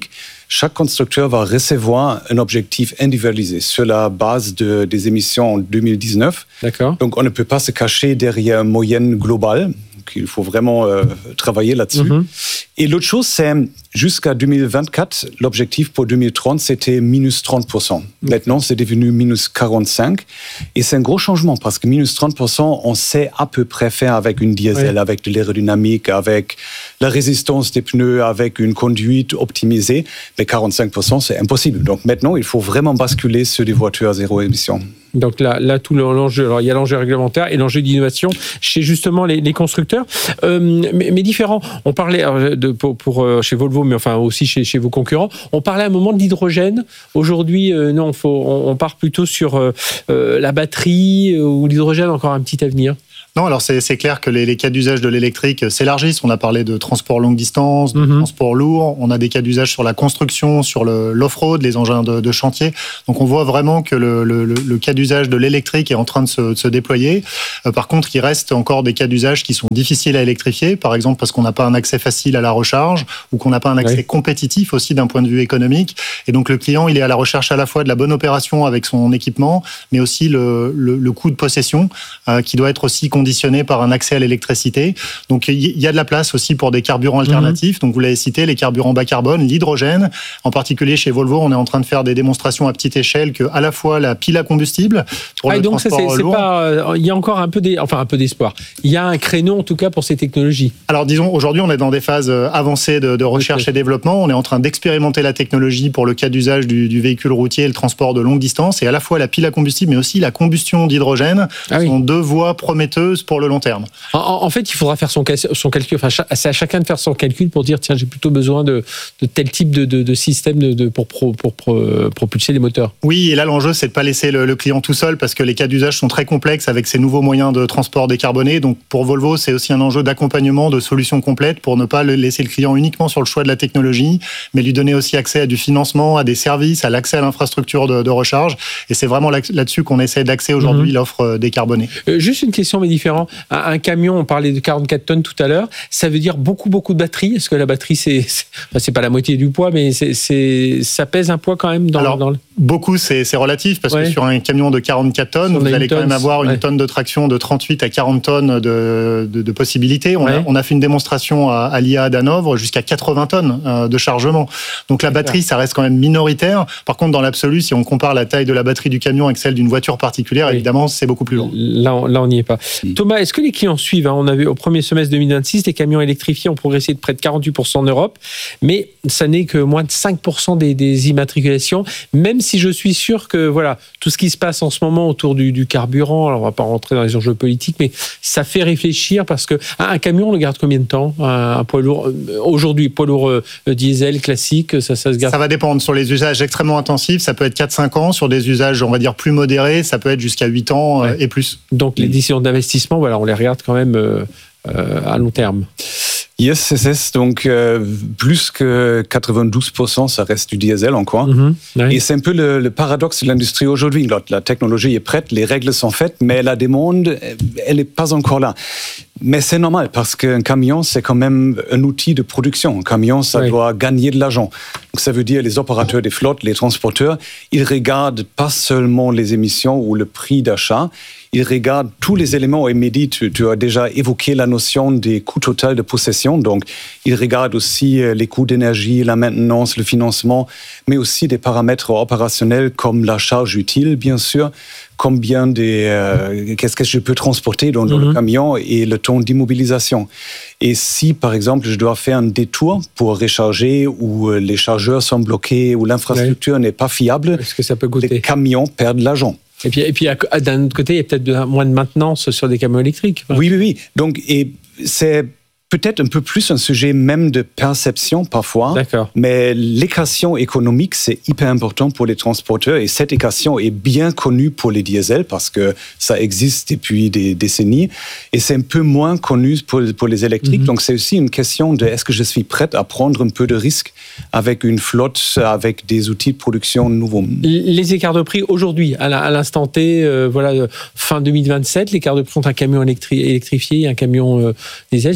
chaque constructeur va recevoir un objectif individualisé sur la base de, des émissions en deux mille dix-neuf. D'accord. Donc, on ne peut pas se cacher derrière une moyenne globale. Il faut vraiment euh, travailler là-dessus. Mm-hmm. Et l'autre chose, c'est jusqu'à deux mille vingt-quatre, l'objectif pour deux mille trente, c'était minus trente pour cent. Mm-hmm. Maintenant, c'est devenu minus quarante-cinq. Et c'est un gros changement parce que minus trente pour cent, on sait à peu près faire avec une diesel, oui. avec de l'aérodynamique, avec la résistance des pneus, avec une conduite optimisée. Mais quarante-cinq pour cent, c'est impossible. Donc maintenant, il faut vraiment basculer sur des voitures à zéro émission. Donc là, là, tout l'enjeu. Alors, il y a l'enjeu réglementaire et l'enjeu d'innovation chez justement les, les constructeurs. Euh, mais, mais différents. On parlait de, pour, pour chez Volvo, mais enfin aussi chez, chez vos concurrents. On parlait à un moment de l'hydrogène. Aujourd'hui, euh, non, faut, on, on part plutôt sur euh, la batterie euh, ou l'hydrogène. Encore un petit avenir. Non, alors c'est, c'est clair que les, les cas d'usage de l'électrique s'élargissent. On a parlé de transport longue distance, de mmh. transport lourd. On a des cas d'usage sur la construction, sur le, l'off-road, les engins de, de chantier. Donc on voit vraiment que le, le, le cas d'usage de l'électrique est en train de se, de se déployer. Euh, par contre, il reste encore des cas d'usage qui sont difficiles à électrifier. Par exemple, parce qu'on n'a pas un accès facile à la recharge ou qu'on n'a pas un accès oui. compétitif aussi d'un point de vue économique. Et donc le client, il est à la recherche à la fois de la bonne opération avec son équipement, mais aussi le, le, le coût de possession euh, qui doit être aussi conditionné par un accès à l'électricité. Donc, il y a de la place aussi pour des carburants alternatifs. Mmh. Donc, vous l'avez cité, les carburants bas carbone, l'hydrogène. En particulier, chez Volvo, on est en train de faire des démonstrations à petite échelle que, à la fois, la pile à combustible pour ah, le donc transport ça, c'est, lourd. C'est pas, il y a encore un peu, des, enfin, un peu d'espoir. Il y a un créneau, en tout cas, pour ces technologies. Alors, disons, aujourd'hui, on est dans des phases avancées de, de recherche okay. et développement. On est en train d'expérimenter la technologie pour le cas d'usage du, du véhicule routier et le transport de longue distance. Et à la fois la pile à combustible, mais aussi la combustion d'hydrogène ah, sont oui. deux voies prometteuses pour le long terme. En, en fait, il faudra faire son, son calcul. Enfin, c'est à chacun de faire son calcul pour dire tiens, j'ai plutôt besoin de, de tel type de, de, de système de, de, pour, pro, pour, pour propulser les moteurs. Oui, et là, l'enjeu, c'est de ne pas laisser le, le client tout seul parce que les cas d'usage sont très complexes avec ces nouveaux moyens de transport décarbonés. Donc, pour Volvo, c'est aussi un enjeu d'accompagnement, de solutions complètes pour ne pas laisser le client uniquement sur le choix de la technologie, mais lui donner aussi accès à du financement, à des services, à l'accès à l'infrastructure de, de recharge. Et c'est vraiment là, là-dessus qu'on essaie d'axer aujourd'hui mmh. l'offre décarbonée. Euh, juste une question, mais différente. Un camion, on parlait de quarante-quatre tonnes tout à l'heure, ça veut dire beaucoup, beaucoup de batterie. Est-ce que la batterie, c'est, c'est, enfin, c'est pas la moitié du poids, mais c'est, c'est, ça pèse un poids quand même dans, Alors, dans le... beaucoup, c'est, c'est relatif, parce ouais. que sur un camion de quarante-quatre tonnes, vous allez tonne, quand même avoir une ouais. tonne de traction de trente-huit à quarante tonnes de, de, de possibilités. On, ouais. a, on a fait une démonstration à, à l'I A d'Hanovre, jusqu'à quatre-vingts tonnes euh, de chargement. Donc la batterie, ça reste quand même minoritaire. Par contre, dans l'absolu, si on compare la taille de la batterie du camion avec celle d'une voiture particulière, oui. évidemment, c'est beaucoup plus lourd. Là, on, là, on n'y est pas. Mmh. Thomas, est-ce que les clients suivent hein, on avait au premier semestre deux mille vingt-six, les camions électrifiés ont progressé de près de quarante-huit pour cent en Europe, mais ça n'est que moins de cinq pour cent des, des immatriculations, même si je suis sûr que voilà, tout ce qui se passe en ce moment autour du, du carburant, alors on ne va pas rentrer dans les enjeux politiques, mais ça fait réfléchir parce que un camion, on le garde combien de temps ? Un, un poids lourd, aujourd'hui, poids lourd euh, diesel classique, ça, ça se garde ? Ça va dépendre. Sur les usages extrêmement intensifs, ça peut être quatre à cinq ans. Sur des usages, on va dire, plus modérés, ça peut être jusqu'à huit ans ouais. et plus. Donc les décisions d'investissement, voilà, on les regarde quand même euh, euh, à long terme. Yes, c'est ça. Donc, euh, plus que quatre-vingt-douze pour cent, ça reste du diesel encore. Mm-hmm, ouais. Et c'est un peu le, le paradoxe de l'industrie aujourd'hui. La technologie est prête, les règles sont faites, mais la demande, elle n'est pas encore là. Mais c'est normal, parce qu'un camion, c'est quand même un outil de production. Un camion, ça oui. doit gagner de l'argent. Donc, ça veut dire les opérateurs des flottes, les transporteurs, ils regardent pas seulement les émissions ou le prix d'achat, ils regardent tous les éléments. Et Mehdi, tu, tu as déjà évoqué la notion des coûts totaux de possession. Donc, ils regardent aussi les coûts d'énergie, la maintenance, le financement, mais aussi des paramètres opérationnels comme la charge utile, bien sûr, combien des, euh, qu'est-ce que je peux transporter dans, dans mm-hmm. le camion et le temps d'immobilisation. Et si, par exemple, je dois faire un détour pour recharger ou les chargeurs sont bloqués ou l'infrastructure oui. n'est pas fiable, est-ce que ça peut coûter ? Les camions perdent de l'argent. Et puis, et puis d'un autre côté, il y a peut-être de, moins de maintenance sur des camions électriques. Oui, oui, oui. Donc, et c'est peut-être un peu plus un sujet même de perception parfois. D'accord. Mais l'équation économique, c'est hyper important pour les transporteurs. Et cette équation est bien connue pour les diesels parce que ça existe depuis des décennies. Et c'est un peu moins connu pour, pour les électriques. Mm-hmm. Donc, c'est aussi une question de est-ce que je suis prête à prendre un peu de risque avec une flotte, avec des outils de production nouveaux. Les écarts de prix aujourd'hui, à l'instant T, euh, voilà, fin deux mille vingt-sept, l'écart de prix entre un camion électri- électrifié et un camion euh, diesel, c'est très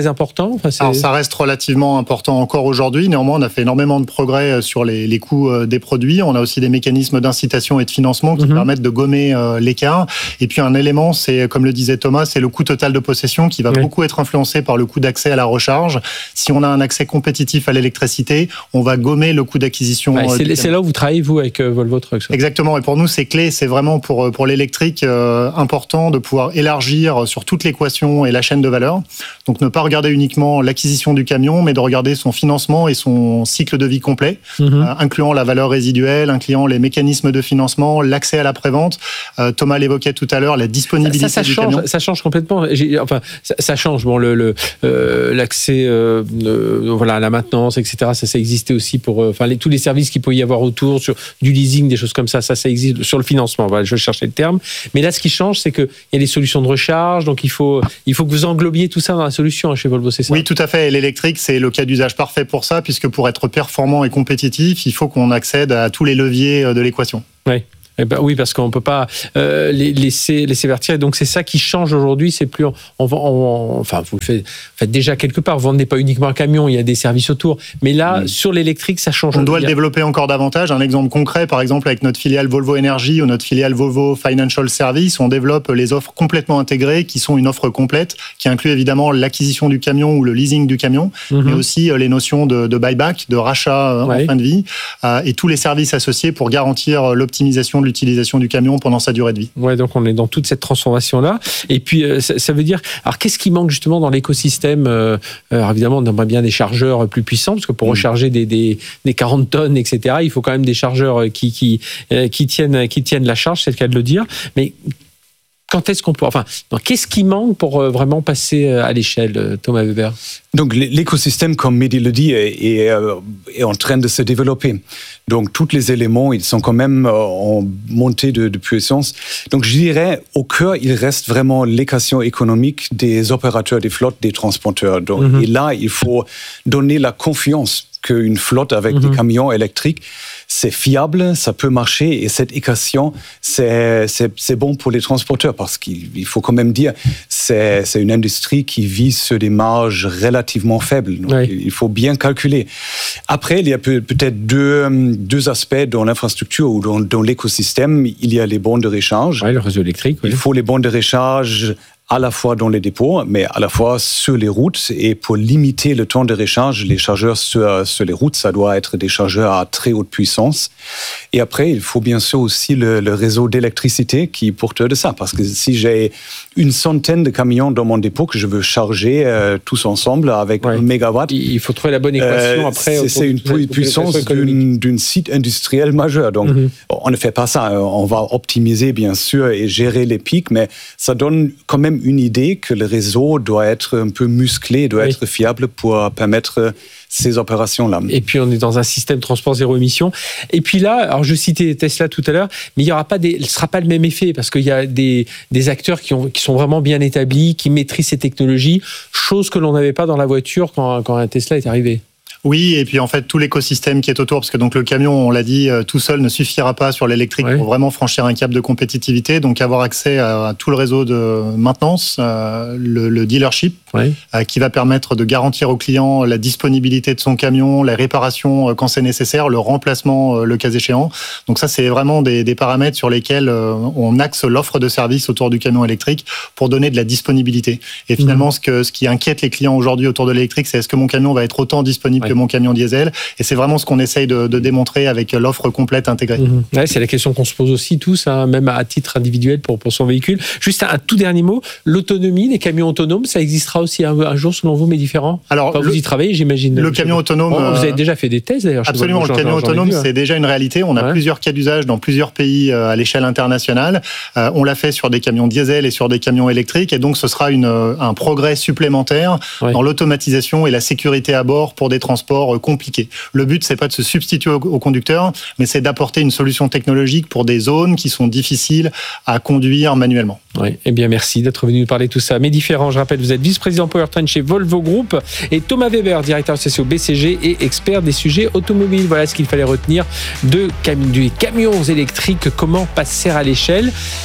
important enfin, c'est... Alors, ça reste relativement important encore aujourd'hui. Néanmoins, on a fait énormément de progrès sur les, les coûts des produits. On a aussi des mécanismes d'incitation et de financement qui mmh. permettent de gommer euh, l'écart. Et puis, un élément, c'est, comme le disait Thomas, c'est le coût total de possession qui va oui. beaucoup être influencé par le coût d'accès à la recharge. Si on a un accès compétitif à l'électricité, on va gommer le coût d'acquisition. Ouais, c'est, c'est là où vous travaillez, vous, avec euh, Volvo Trucks. Exactement. Et pour nous, c'est clé. C'est vraiment pour, pour l'électrique euh, important de pouvoir élargir sur toute l'équation et la chaîne de valeur. Donc, ne pas regarder uniquement l'acquisition du camion, mais de regarder son financement et son cycle de vie complet, mmh. euh, incluant la valeur résiduelle, incluant les mécanismes de financement, l'accès à la prévente. Euh, Thomas l'évoquait tout à l'heure, la disponibilité ça, ça du change, camion. Ça change complètement. J'ai, enfin, ça, ça change. Bon, le, le euh, l'accès, euh, euh, voilà, à la maintenance, et cetera. Ça, ça existait aussi pour, euh, enfin, les, tous les services qu'il peut y avoir autour, sur du leasing, des choses comme ça. Ça, ça existe sur le financement. Voilà, je cherchais le terme. Mais là, ce qui change, c'est que il y a des solutions de recharge. Donc, il faut, il faut que vous englobiez tout ça dans la solution hein, chez Volvo, c'est ça? Oui, tout à fait. Et l'électrique, c'est le cas d'usage parfait pour ça, puisque pour être performant et compétitif, il faut qu'on accède à tous les leviers de l'équation. Oui. Eh ben oui, parce qu'on ne peut pas euh, les laisser, laisser vertir. Et donc, c'est ça qui change aujourd'hui. C'est plus, on, on, on, enfin, vous le faites, faites déjà quelque part. Vous vendez pas uniquement un camion, il y a des services autour. Mais là, mmh. sur l'électrique, ça change. On doit le développer encore davantage. Un exemple concret, par exemple, avec notre filiale Volvo Energy ou notre filiale Volvo Financial Service, on développe les offres complètement intégrées qui sont une offre complète, qui inclut évidemment l'acquisition du camion ou le leasing du camion, mmh. mais aussi les notions de, de buyback, de rachat ouais. en fin de vie, euh, et tous les services associés pour garantir l'optimisation de l'utilisation du camion pendant sa durée de vie. Ouais, donc on est dans toute cette transformation-là. Et puis, euh, ça, ça veut dire... Alors, qu'est-ce qui manque justement dans l'écosystème euh, alors, évidemment, on aimerait bien des chargeurs plus puissants, parce que pour mmh. recharger des, des, des quarante tonnes, et cetera, il faut quand même des chargeurs qui, qui, euh, qui, tiennent, qui tiennent la charge, c'est le cas de le dire. Mais quand est-ce qu'on peut... Enfin, donc, qu'est-ce qui manque pour euh, vraiment passer à l'échelle, Thomas Weber? Donc l'écosystème, comme Mehdi le dit, est, est, est en train de se développer. Donc tous les éléments, ils sont quand même en montée de, de puissance. Donc je dirais, au cœur, il reste vraiment l'équation économique des opérateurs des flottes, des transporteurs. Donc, mm-hmm. Et là, il faut donner la confiance qu'une flotte avec mm-hmm. des camions électriques, c'est fiable, ça peut marcher, et cette équation, c'est, c'est, c'est bon pour les transporteurs, parce qu'il faut quand même dire, c'est, c'est une industrie qui vise sur des marges relativement faibles. Donc oui. Il faut bien calculer. Après, il y a peut, peut-être deux, deux aspects dans l'infrastructure ou dans, dans l'écosystème. Il y a les bornes de recharge. Oui, le réseau électrique. Oui. Il faut les bornes de recharge à la fois dans les dépôts, mais à la fois sur les routes. Et pour limiter le temps de recharge, les chargeurs sur, sur les routes, ça doit être des chargeurs à très haute puissance. Et après, il faut bien sûr aussi le, le réseau d'électricité qui est porteur de ça. Parce que si j'ai une centaine de camions dans mon dépôt que je veux charger euh, tous ensemble avec ouais. un mégawatt... Il faut trouver la bonne équation euh, après. C'est, c'est une pu- puissance d'une, d'une site industriel majeur. Donc, mm-hmm. on ne fait pas ça. On va optimiser, bien sûr, et gérer les pics, mais ça donne quand même une idée que le réseau doit être un peu musclé, doit oui. être fiable pour permettre ces opérations-là. Et puis, on est dans un système transport zéro émission. Et puis là, alors je citais Tesla tout à l'heure, mais il y aura pas des, ce sera pas le même effet, parce qu'il y a des, des acteurs qui, ont, qui sont vraiment bien établis, qui maîtrisent ces technologies, chose que l'on n'avait pas dans la voiture quand, quand un Tesla est arrivé. Oui, et puis en fait tout l'écosystème qui est autour, parce que donc le camion, on l'a dit, tout seul ne suffira pas sur l'électrique ouais. pour vraiment franchir un cap de compétitivité. Donc avoir accès à tout le réseau de maintenance, euh, le, le dealership, ouais. euh, qui va permettre de garantir au client la disponibilité de son camion, la réparation euh, quand c'est nécessaire, le remplacement euh, le cas échéant. Donc ça, c'est vraiment des, des paramètres sur lesquels euh, on axe l'offre de service autour du camion électrique pour donner de la disponibilité. Et finalement, mmh. ce, que, ce qui inquiète les clients aujourd'hui autour de l'électrique, c'est est-ce que mon camion va être autant disponible ouais. que mon camion diesel, et c'est vraiment ce qu'on essaye de, de démontrer avec l'offre complète intégrée. Mmh. Ouais, c'est la question qu'on se pose aussi tous, hein, même à titre individuel pour, pour son véhicule. Juste un, un tout dernier mot, l'autonomie, les camions autonomes, ça existera aussi un, un jour selon vous, mais différent. Alors, enfin, vous le, y travaillez, j'imagine. Le camion autonome... Oh, vous avez déjà fait des tests d'ailleurs. Absolument, le camion autonome, c'est déjà une réalité. On a ouais. plusieurs cas d'usage dans plusieurs pays à l'échelle internationale. Euh, on l'a fait sur des camions diesel et sur des camions électriques, et donc ce sera une, un progrès supplémentaire ouais. dans l'automatisation et la sécurité à bord pour des transports compliqués. Le but, c'est pas de se substituer au, au conducteur, mais c'est d'apporter une solution technologique pour des zones qui sont difficiles à conduire manuellement. Oui, eh bien merci d'être venu nous parler de tout ça. Mais différent, je rappelle, vous êtes vice-président Powertrain chez Volvo Group, et Thomas Weber, directeur associé au B C G et expert des sujets automobiles. Voilà ce qu'il fallait retenir de cam- des camions électriques, comment passer à l'échelle.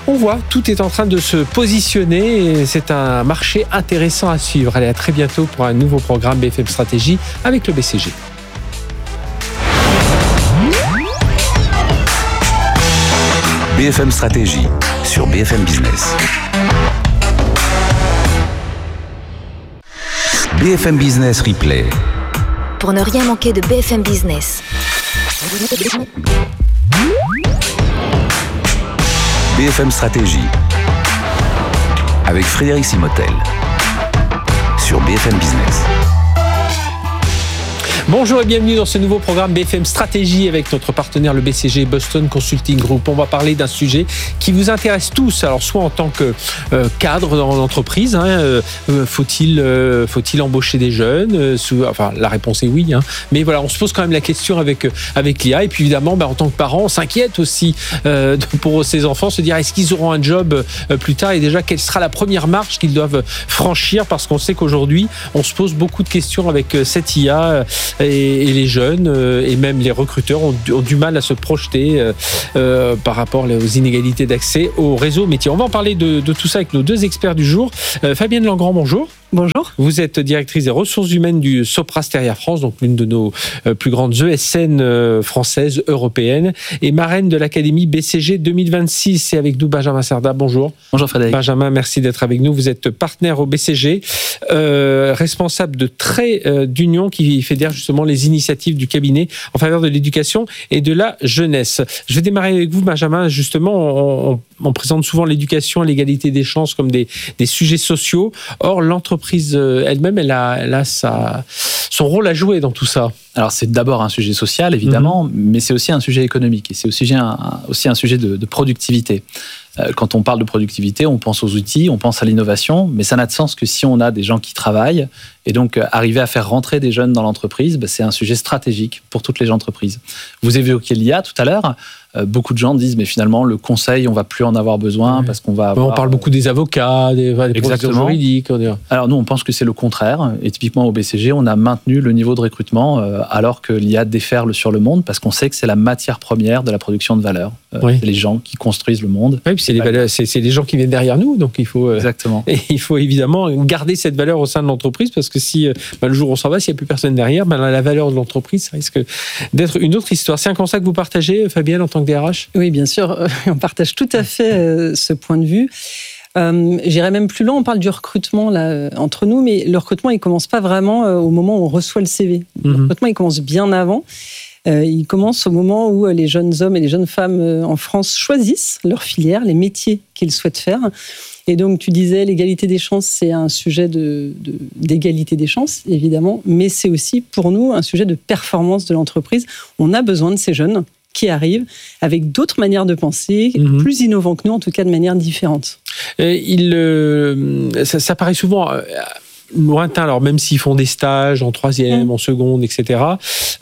On voit, tout est en train de se positionner et c'est un marché intéressant à suivre. Allez, à très bientôt pour un nouveau programme B F M Stratégie avec le B C G. B F M Stratégie sur B F M Business. B F M Business Replay. Pour ne rien manquer de B F M Business. B F M Stratégie avec Frédéric Simotel sur B F M Business. Bonjour et bienvenue dans ce nouveau programme B F M Stratégie avec notre partenaire le B C G Boston Consulting Group. On va parler d'un sujet qui vous intéresse tous. Alors soit en tant que euh, cadre dans l'entreprise, hein, euh, faut-il euh, faut-il embaucher des jeunes euh, sous, enfin la réponse est oui. Hein, mais voilà, on se pose quand même la question avec avec l'I A. Et puis évidemment, bah, en tant que parent, on s'inquiète aussi euh, pour ses enfants, se dire est-ce qu'ils auront un job euh, plus tard et déjà quelle sera la première marche qu'ils doivent franchir, parce qu'on sait qu'aujourd'hui on se pose beaucoup de questions avec euh, cette I A. Euh, Et, et les jeunes euh, et même les recruteurs ont, ont du mal à se projeter euh, euh, par rapport aux inégalités d'accès au réseau métier. On va en parler de, de tout ça avec nos deux experts du jour. Euh, Fabienne Langrand, bonjour. Bonjour. Vous êtes directrice des ressources humaines du Sopra Steria France, donc l'une de nos plus grandes E S N françaises, européennes, et marraine de l'Académie B C G deux mille vingt-six. C'est avec nous Benjamin Cerda. Bonjour. Bonjour Frédéric. Benjamin, merci d'être avec nous. Vous êtes partenaire au B C G, euh, responsable de Trait euh, d'Union qui fédère justement les initiatives du cabinet en faveur de l'éducation et de la jeunesse. Je vais démarrer avec vous Benjamin. Justement, on, on, on présente souvent l'éducation et l'égalité des chances comme des, des sujets sociaux. Or, l'entreprise elle-même, elle a, elle a sa, son rôle à jouer dans tout ça. Alors, c'est d'abord un sujet social, évidemment, mmh. mais c'est aussi un sujet économique et c'est aussi un, aussi un sujet de, de productivité. Quand on parle de productivité, on pense aux outils, on pense à l'innovation, mais ça n'a de sens que si on a des gens qui travaillent. Et donc, arriver à faire rentrer des jeunes dans l'entreprise, bah, c'est un sujet stratégique pour toutes les entreprises. Vous évoquiez l'I A tout à l'heure. Euh, beaucoup de gens disent, mais finalement, le conseil, on va plus en avoir besoin oui. parce qu'on va avoir... On parle beaucoup des avocats, des, des professeurs juridiques. Alors nous, on pense que c'est le contraire. Et typiquement, au B C G, on a maintenu le niveau de recrutement euh, alors que l'I A déferle sur le monde parce qu'on sait que c'est la matière première de la production de valeur. Euh, oui. C'est les gens qui construisent le monde. Oui, puis c'est les, valeurs, c'est, c'est les gens qui viennent derrière nous. Donc il faut, euh, Exactement. Et il faut évidemment garder cette valeur au sein de l'entreprise parce que si euh, bah, le jour où on s'en va, s'il n'y a plus personne derrière, bah, la valeur de l'entreprise, ça risque d'être une autre histoire. C'est un constat que vous partagez, Fabienne, en tant que D R H ? Oui, bien sûr. On partage tout à fait euh, ce point de vue. Euh, j'irais même plus loin, on parle du recrutement là, euh, entre nous, mais le recrutement, il ne commence pas vraiment euh, au moment où on reçoit le C V. Le mm-hmm. recrutement, il commence bien avant. Euh, il commence au moment où les jeunes hommes et les jeunes femmes euh, en France choisissent leur filière, les métiers qu'ils souhaitent faire. Et donc, tu disais, l'égalité des chances, c'est un sujet de, de, d'égalité des chances, évidemment, mais c'est aussi, pour nous, un sujet de performance de l'entreprise. On a besoin de ces jeunes qui arrivent avec d'autres manières de penser, mmh. plus innovants que nous, en tout cas de manière différente. Et il, euh, ça, ça paraît souvent... Euh, lointain, alors même s'ils font des stages en troisième, mmh. en seconde, et cetera.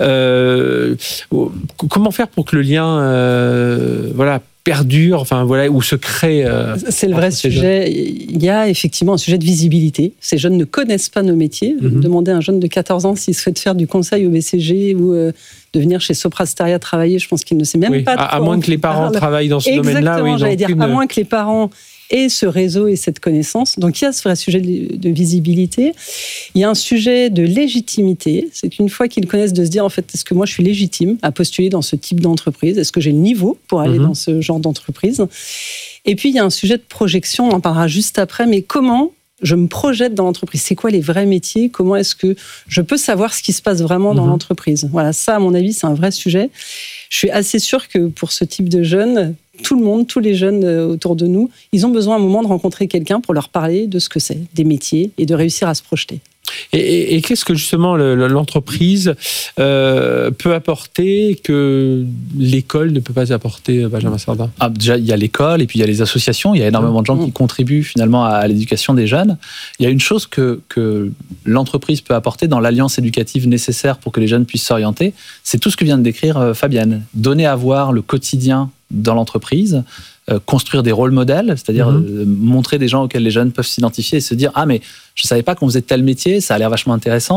Euh, comment faire pour que le lien, euh, voilà, perdure, enfin voilà, ou se crée. Euh, c'est le vrai sujet. Il y a effectivement un sujet de visibilité. Ces jeunes ne connaissent pas nos métiers. Mmh. Demandez à un jeune de quatorze ans s'il souhaite faire du conseil au B C G ou euh, de venir chez Sopra Steria travailler. Je pense qu'il ne sait même oui. pas. À, à moins que les parents parle. travaillent dans ce Exactement, domaine-là. Oui, j'allais dire, une... à moins que les parents et ce réseau et cette connaissance. Donc il y a ce vrai sujet de, de visibilité. Il y a un sujet de légitimité. C'est une fois qu'ils connaissent de se dire, en fait, est-ce que moi je suis légitime à postuler dans ce type d'entreprise ? Est-ce que j'ai le niveau pour aller mmh. dans ce genre d'entreprise ? Et puis il y a un sujet de projection, on en parlera juste après, mais comment je me projette dans l'entreprise ? C'est quoi les vrais métiers ? Comment est-ce que je peux savoir ce qui se passe vraiment mmh. dans l'entreprise ? Voilà, ça, à mon avis, c'est un vrai sujet. Je suis assez sûre que pour ce type de jeunes, tout le monde, tous les jeunes autour de nous, ils ont besoin à un moment de rencontrer quelqu'un pour leur parler de ce que c'est, des métiers, et de réussir à se projeter. Et, et, et qu'est-ce que justement le, l'entreprise euh, peut apporter que l'école ne peut pas apporter, Benjamin Cerda ? Ah, déjà, il y a l'école et puis il y a les associations. Il y a énormément de gens qui contribuent finalement à l'éducation des jeunes. Il y a une chose que, que l'entreprise peut apporter dans l'alliance éducative nécessaire pour que les jeunes puissent s'orienter, c'est tout ce que vient de décrire Fabienne. Donner à voir le quotidien dans l'entreprise, euh, construire des rôles modèles, c'est-à-dire mmh. euh, montrer des gens auxquels les jeunes peuvent s'identifier et se dire « Ah, mais je ne savais pas qu'on faisait tel métier, ça a l'air vachement intéressant ».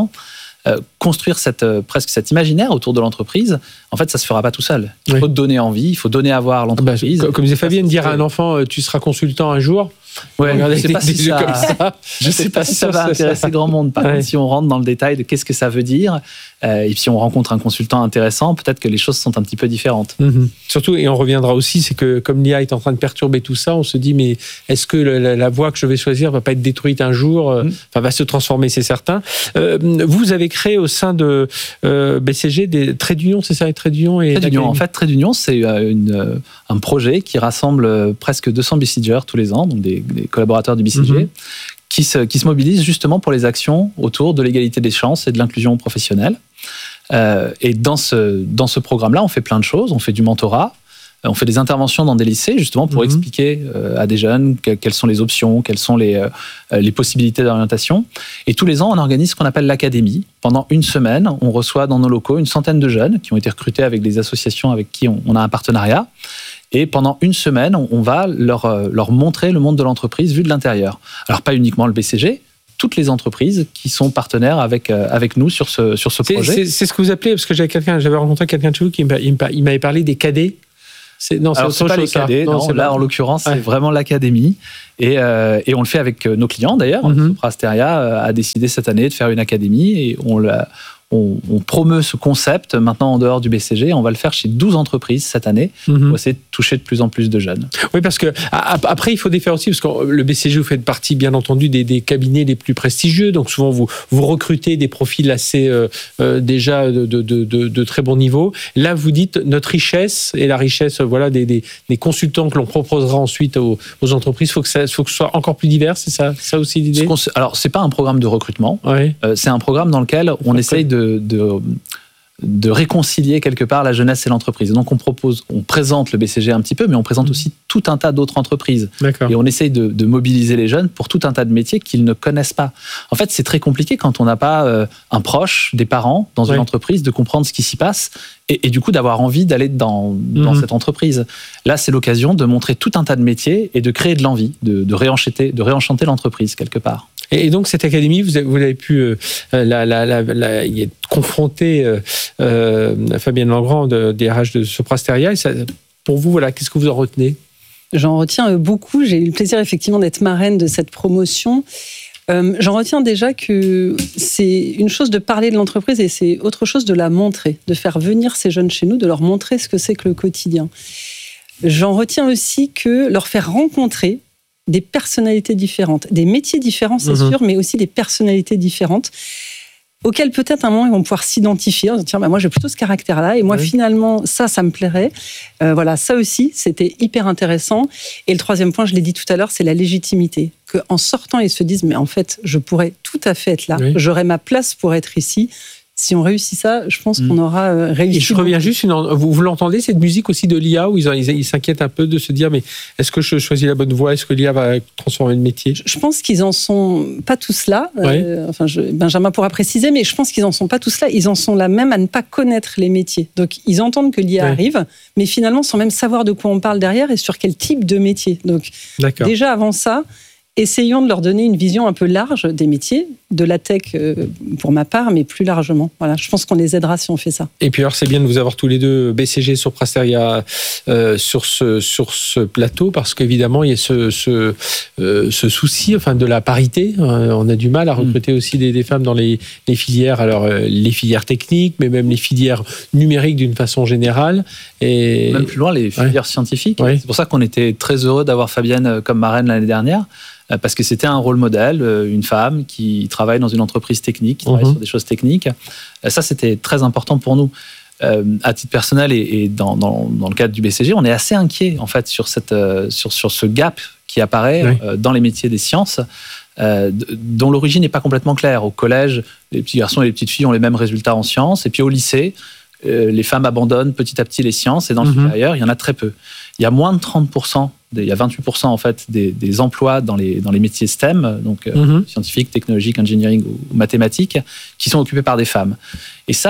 euh, construire cette, euh, presque cet imaginaire autour de l'entreprise, en fait, ça se fera pas tout seul. Il Oui. faut donner envie, il faut donner à voir l'entreprise. Bah, comme disait Fabienne, dire à un enfant, euh, tu seras consultant un jour. Ouais, Regardez je sais des, pas des si yeux ça, comme ça. je sais pas si ça va Ça, intéresser ça. grand monde. Par Ouais. contre, si on rentre dans le détail de qu'est-ce que ça veut dire, euh, et puis si on rencontre un consultant intéressant, peut-être que les choses sont un petit peu différentes. Mm-hmm. Surtout, et on reviendra aussi, c'est que comme l'I A est en train de perturber tout ça, on se dit, mais est-ce que la, la, la voie que je vais choisir va pas être détruite un jour, euh, Mm. enfin, va se transformer, c'est certain. Euh, vous avez créé au sein de euh, B C G des traits d'union, c'est ça, les traits d'union et Trait d'Union. En l'académie. fait, Trait d'Union, c'est euh, une, euh, un projet qui rassemble euh, presque deux cents B C Gers tous les ans, donc des, des collaborateurs du B C G, Mhm. qui, se, qui se mobilisent justement pour les actions autour de l'égalité des chances et de l'inclusion professionnelle. Euh, et dans ce, dans ce programme-là, on fait plein de choses. On fait du mentorat, euh, on fait des interventions dans des lycées, justement pour Mhm. expliquer euh, à des jeunes que- quelles sont les options, quelles sont les, euh, les possibilités d'orientation. Et tous les ans, on organise ce qu'on appelle l'académie. Pendant une semaine, on reçoit dans nos locaux une centaine de jeunes qui ont été recrutés avec des associations avec qui on, on a un partenariat. Et pendant une semaine, on va leur, euh, leur montrer le monde de l'entreprise vu de l'intérieur. Alors, pas uniquement le B C G, toutes les entreprises qui sont partenaires avec, euh, avec nous sur ce, sur ce C'est, projet. c'est, c'est ce que vous appelez, parce que j'avais, quelqu'un, j'avais rencontré quelqu'un de chez vous qui me- il me- il m'avait parlé des cadets. C'est, non, c'est Alors, autre c'est pas chose, les ça. cadets, non, c'est là, pas- en l'occurrence, Ouais. c'est vraiment l'académie. Et, euh, et on le fait avec euh, nos clients, d'ailleurs. Mhm. Soprasteria euh, a décidé cette année de faire une académie et on l'a... On, on promeut ce concept maintenant en dehors du B C G. On va le faire chez douze entreprises cette année Mhm. pour essayer de toucher de plus en plus de jeunes. Oui, parce que a- après, il faut défaire aussi, parce que le B C G, vous faites partie, bien entendu, des, des cabinets les plus prestigieux. Donc, souvent, vous, vous recrutez des profils assez, euh, euh, déjà, de, de, de, de, de très bon niveau. Là, vous dites notre richesse et la richesse, euh, voilà, des, des, des consultants que l'on proposera ensuite aux, aux entreprises. Il faut que ça, faut que ce soit encore plus divers. C'est ça, ça aussi l'idée? Ce qu'on se- Alors, c'est pas un programme de recrutement. Ouais. Euh, c'est un programme dans lequel on D'accord. essaye de, de, de réconcilier quelque part la jeunesse et l'entreprise. Donc, on propose, on présente le B C G un petit peu, mais on présente aussi tout un tas d'autres entreprises. D'accord. Et on essaye de, de mobiliser les jeunes pour tout un tas de métiers qu'ils ne connaissent pas. En fait, c'est très compliqué quand on n'a pas euh, un proche, des parents dans Ouais. une entreprise, de comprendre ce qui s'y passe et, et du coup d'avoir envie d'aller dans, dans Mhm. cette entreprise. Là, c'est l'occasion de montrer tout un tas de métiers et de créer de l'envie, de, de, réenchanter, de réenchanter l'entreprise quelque part. Et, et donc, cette académie, vous avez, vous avez pu euh, la, la, la, la, y être confronté, euh, euh, Fabienne Langrand, de, des R H de Soprasteria. Et ça, pour vous, voilà, qu'est-ce que vous en retenez? J'en retiens euh, beaucoup. J'ai eu le plaisir effectivement d'être marraine de cette promotion. Euh, j'en retiens déjà que c'est une chose de parler de l'entreprise et c'est autre chose de la montrer, de faire venir ces jeunes chez nous, de leur montrer ce que c'est que le quotidien. J'en retiens aussi que leur faire rencontrer des personnalités différentes, des métiers différents, c'est Mhm. sûr, mais aussi des personnalités différentes auxquelles peut-être à un moment ils vont pouvoir s'identifier en disant tiens, bah, moi j'ai plutôt ce caractère-là et moi Oui. finalement ça, ça me plairait. Euh, voilà, ça aussi c'était hyper intéressant. Et le troisième point, je l'ai dit tout à l'heure, c'est la légitimité. Qu'en sortant ils se disent mais en fait je pourrais tout à fait être là, Oui. j'aurais ma place pour être ici. Si on réussit ça, je pense Mhm. qu'on aura euh, réussi. Et je reviens juste, une, vous, vous l'entendez, cette musique aussi de l'I A, où ils, ils, ils s'inquiètent un peu de se dire, mais est-ce que je choisis la bonne voie? Est-ce que l'I A va transformer le métier? Je pense qu'ils en sont pas tous là. Ouais. Euh, enfin, je, Benjamin pourra préciser, mais je pense qu'ils en sont pas tous là. Ils en sont là même à ne pas connaître les métiers. Donc, ils entendent que l'I A Ouais. arrive, mais finalement, sans même savoir de quoi on parle derrière et sur quel type de métier. Donc, D'accord. déjà avant ça, essayons de leur donner une vision un peu large des métiers, de la tech euh, pour ma part, mais plus largement. Voilà, je pense qu'on les aidera si on fait ça. Et puis alors, c'est bien de vous avoir tous les deux, B C G, Soprasteria, euh, sur, ce, sur ce plateau, parce qu'évidemment, il y a ce, ce, euh, ce souci enfin, de la parité. Euh, on a du mal à recruter aussi des, des femmes dans les, les filières, alors euh, les filières techniques, mais même les filières numériques d'une façon générale. Et... Même plus loin, les filières scientifiques. Ouais. C'est pour ça qu'on était très heureux d'avoir Fabienne comme marraine l'année dernière, parce que c'était un rôle modèle, une femme qui travaille dans une entreprise technique, qui travaille Mhm. sur des choses techniques. Ça, c'était très important pour nous. Euh, à titre personnel et, et dans, dans, dans le cadre du B C G, on est assez inquiet en fait sur, cette, euh, sur, sur ce gap qui apparaît Oui. euh, dans les métiers des sciences, euh, d- dont l'origine n'est pas complètement claire. Au collège, les petits garçons et les petites filles ont les mêmes résultats en sciences, et puis au lycée, euh, les femmes abandonnent petit à petit les sciences, et dans le Mhm. supérieur, il y en a très peu. Il y a moins de trente pour cent, des- il y a vingt-huit pour cent en fait des, des emplois dans les, dans les métiers STEM, donc euh, Mhm. scientifiques, technologiques, engineering ou, ou mathématiques, qui sont occupés par des femmes. Et ça,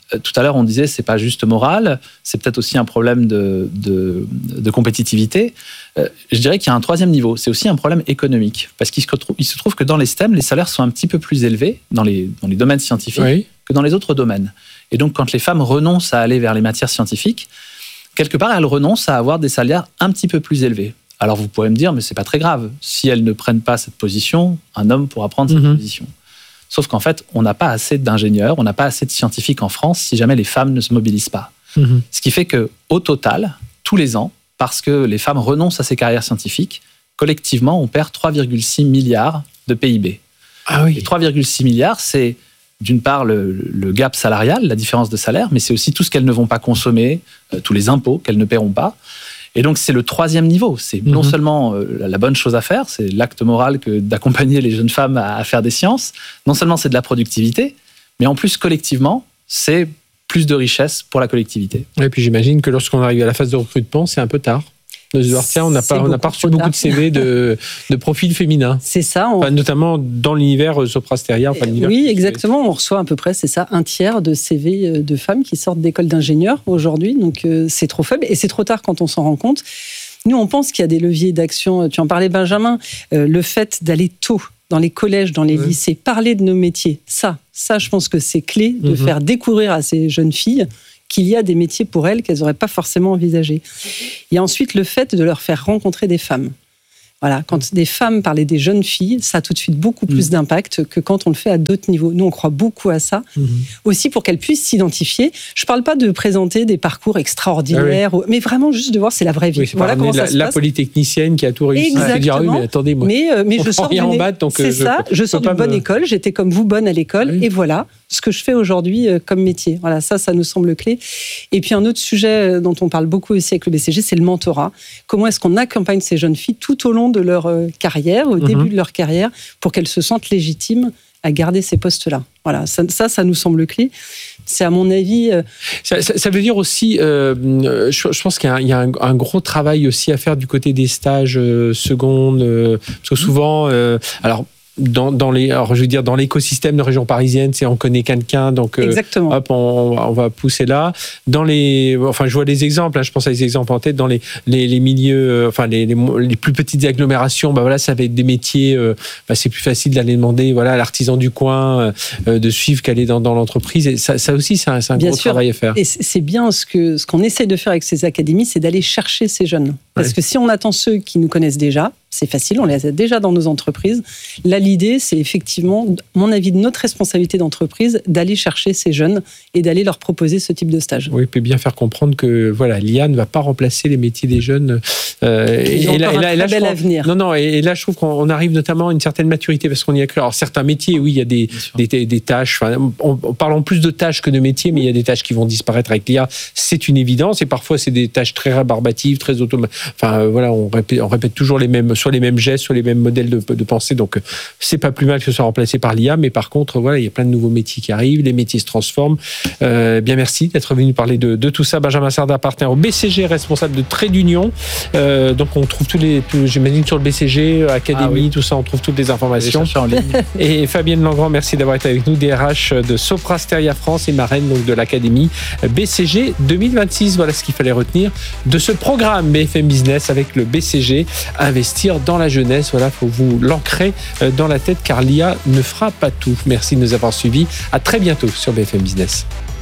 tout à l'heure, on disait c'est pas juste moral, c'est peut-être aussi un problème de, de, de compétitivité. Euh, je dirais qu'il y a un troisième niveau, c'est aussi un problème économique. Parce qu'il se trouve, il se trouve que dans les S T E M, les salaires sont un petit peu plus élevés dans les, dans les domaines scientifiques oui. que dans les autres domaines. Et donc, quand les femmes renoncent à aller vers les matières scientifiques, quelque part, elles renoncent à avoir des salaires un petit peu plus élevés. Alors, vous pourrez me dire, mais c'est pas très grave. Si elles ne prennent pas cette position, un homme pourra prendre cette mmh. position. Sauf qu'en fait, on n'a pas assez d'ingénieurs, on n'a pas assez de scientifiques en France si jamais les femmes ne se mobilisent pas. Mmh. Ce qui fait qu'au total, tous les ans, parce que les femmes renoncent à ces carrières scientifiques, collectivement, on perd trois virgule six milliards de P I B. Ah oui. Et trois virgule six milliards, c'est d'une part le, le gap salarial, la différence de salaire, mais c'est aussi tout ce qu'elles ne vont pas consommer, euh, tous les impôts qu'elles ne paieront pas. Et donc, c'est le troisième niveau. C'est mmh. non seulement euh, la bonne chose à faire, c'est l'acte moral que d'accompagner les jeunes femmes à, à faire des sciences. Non seulement c'est de la productivité, mais en plus, collectivement, c'est plus de richesse pour la collectivité. Et puis, j'imagine que lorsqu'on arrive à la phase de recrutement, c'est un peu tard. On n'a pas, on n'a pas reçu beaucoup de C V de, de profils féminins. C'est ça. On... Enfin, notamment dans l'univers Sopra Steria. Enfin, l'univers oui, exactement. On reçoit à peu près, c'est ça, un tiers de C V de femmes qui sortent d'écoles d'ingénieurs aujourd'hui. Donc, euh, c'est trop faible et c'est trop tard quand on s'en rend compte. Nous, on pense qu'il y a des leviers d'action. Tu en parlais, Benjamin. Euh, le fait d'aller tôt dans les collèges, dans les oui. lycées, parler de nos métiers, ça, ça, je pense que c'est clé de mm-hmm. faire découvrir à ces jeunes filles qu'il y a des métiers pour elles qu'elles n'auraient pas forcément envisagés. Il y a ensuite le fait de leur faire rencontrer des femmes. Voilà, quand des femmes parlaient des jeunes filles, ça a tout de suite beaucoup plus mmh. d'impact que quand on le fait à d'autres niveaux. Nous, on croit beaucoup à ça. Mmh. Aussi pour qu'elles puissent s'identifier. Je ne parle pas de présenter des parcours extraordinaires, ah oui. mais vraiment juste de voir c'est la vraie vie. Oui, voilà comment la, ça se la passe. Polytechnicienne qui a tout réussi. Exactement. À dire, ah oui, mais attendez, moi, mais, euh, mais je sors d'une bas, donc c'est je, ça, je, je sors d'une bonne me... école, j'étais comme vous bonne à l'école, oui. et voilà ce que je fais aujourd'hui euh, comme métier. Voilà, ça, ça nous semble clé. Et puis un autre sujet dont on parle beaucoup aussi avec le B C G, c'est le mentorat. Comment est-ce qu'on accompagne ces jeunes filles tout au long de leur euh, carrière, au mmh. début de leur carrière, pour qu'elles se sentent légitimes à garder ces postes-là. Voilà, ça, ça, ça nous semble clé. C'est à mon avis... Euh... Ça, ça, ça veut dire aussi, euh, je, je pense qu'il y a, un, il y a un, un gros travail aussi à faire du côté des stages euh, secondes, euh, parce que souvent, euh, alors... Dans, dans les, alors je veux dire dans l'écosystème de région parisienne, c'est on connaît quelqu'un, donc euh, hop, on, on va pousser là. Dans les, enfin je vois des exemples, hein, je pense à des exemples en tête dans les les, les milieux, euh, enfin les, les les plus petites agglomérations, bah voilà, ça va être des métiers, euh, bah, c'est plus facile d'aller demander, voilà, à l'artisan du coin euh, de suivre qu'elle est dans dans l'entreprise. Et ça, ça aussi, c'est un, c'est un gros sûr. travail à faire. Et c'est bien ce que ce qu'on essaie de faire avec ces académies, c'est d'aller chercher ces jeunes, parce ouais. que si on attend ceux qui nous connaissent déjà, c'est facile, on les a déjà dans nos entreprises. Là, l'idée, c'est effectivement, à mon avis, de notre responsabilité d'entreprise, d'aller chercher ces jeunes et d'aller leur proposer ce type de stage. Oui, puis bien faire comprendre que voilà, l'I A ne va pas remplacer les métiers des jeunes. Euh, Ils et, ont et là, un et là, très là, bel crois, avenir. Non, non, et, et là, je trouve qu'on arrive notamment à une certaine maturité, parce qu'on y a cru. Alors, certains métiers, oui, il y a des, des, des tâches, enfin, on, on parle plus de tâches que de métiers, mais il y a des tâches qui vont disparaître avec l'I A, c'est une évidence, et parfois, c'est des tâches très rébarbatives, très automatiques. Enfin, euh, voilà, on répète, on répète toujours les mêmes, sur les mêmes gestes, sur les mêmes modèles de, de pensée, donc c'est pas plus mal que ce soit remplacé par l'I A, mais par contre, voilà, il y a plein de nouveaux métiers qui arrivent, les métiers se transforment. Euh, bien, merci d'être venu parler de, de tout ça. Benjamin Sarda, partenaire au B C G, responsable de Trait d'Union. Euh, donc, on trouve tous les, tous, j'imagine sur le B C G, Académie, ah oui. tout ça, on trouve toutes les informations. En ligne. Et Fabienne Langrand, merci d'avoir été avec nous, D R H de Sopra Steria France et marraine donc de l'Académie B C G deux mille vingt-six. Voilà ce qu'il fallait retenir de ce programme B F M Business avec le B C G, investir dans la jeunesse. Voilà, faut vous l'ancrer dans la tête car l'I A ne fera pas tout. Merci de nous avoir suivis. À très bientôt sur B F M Business.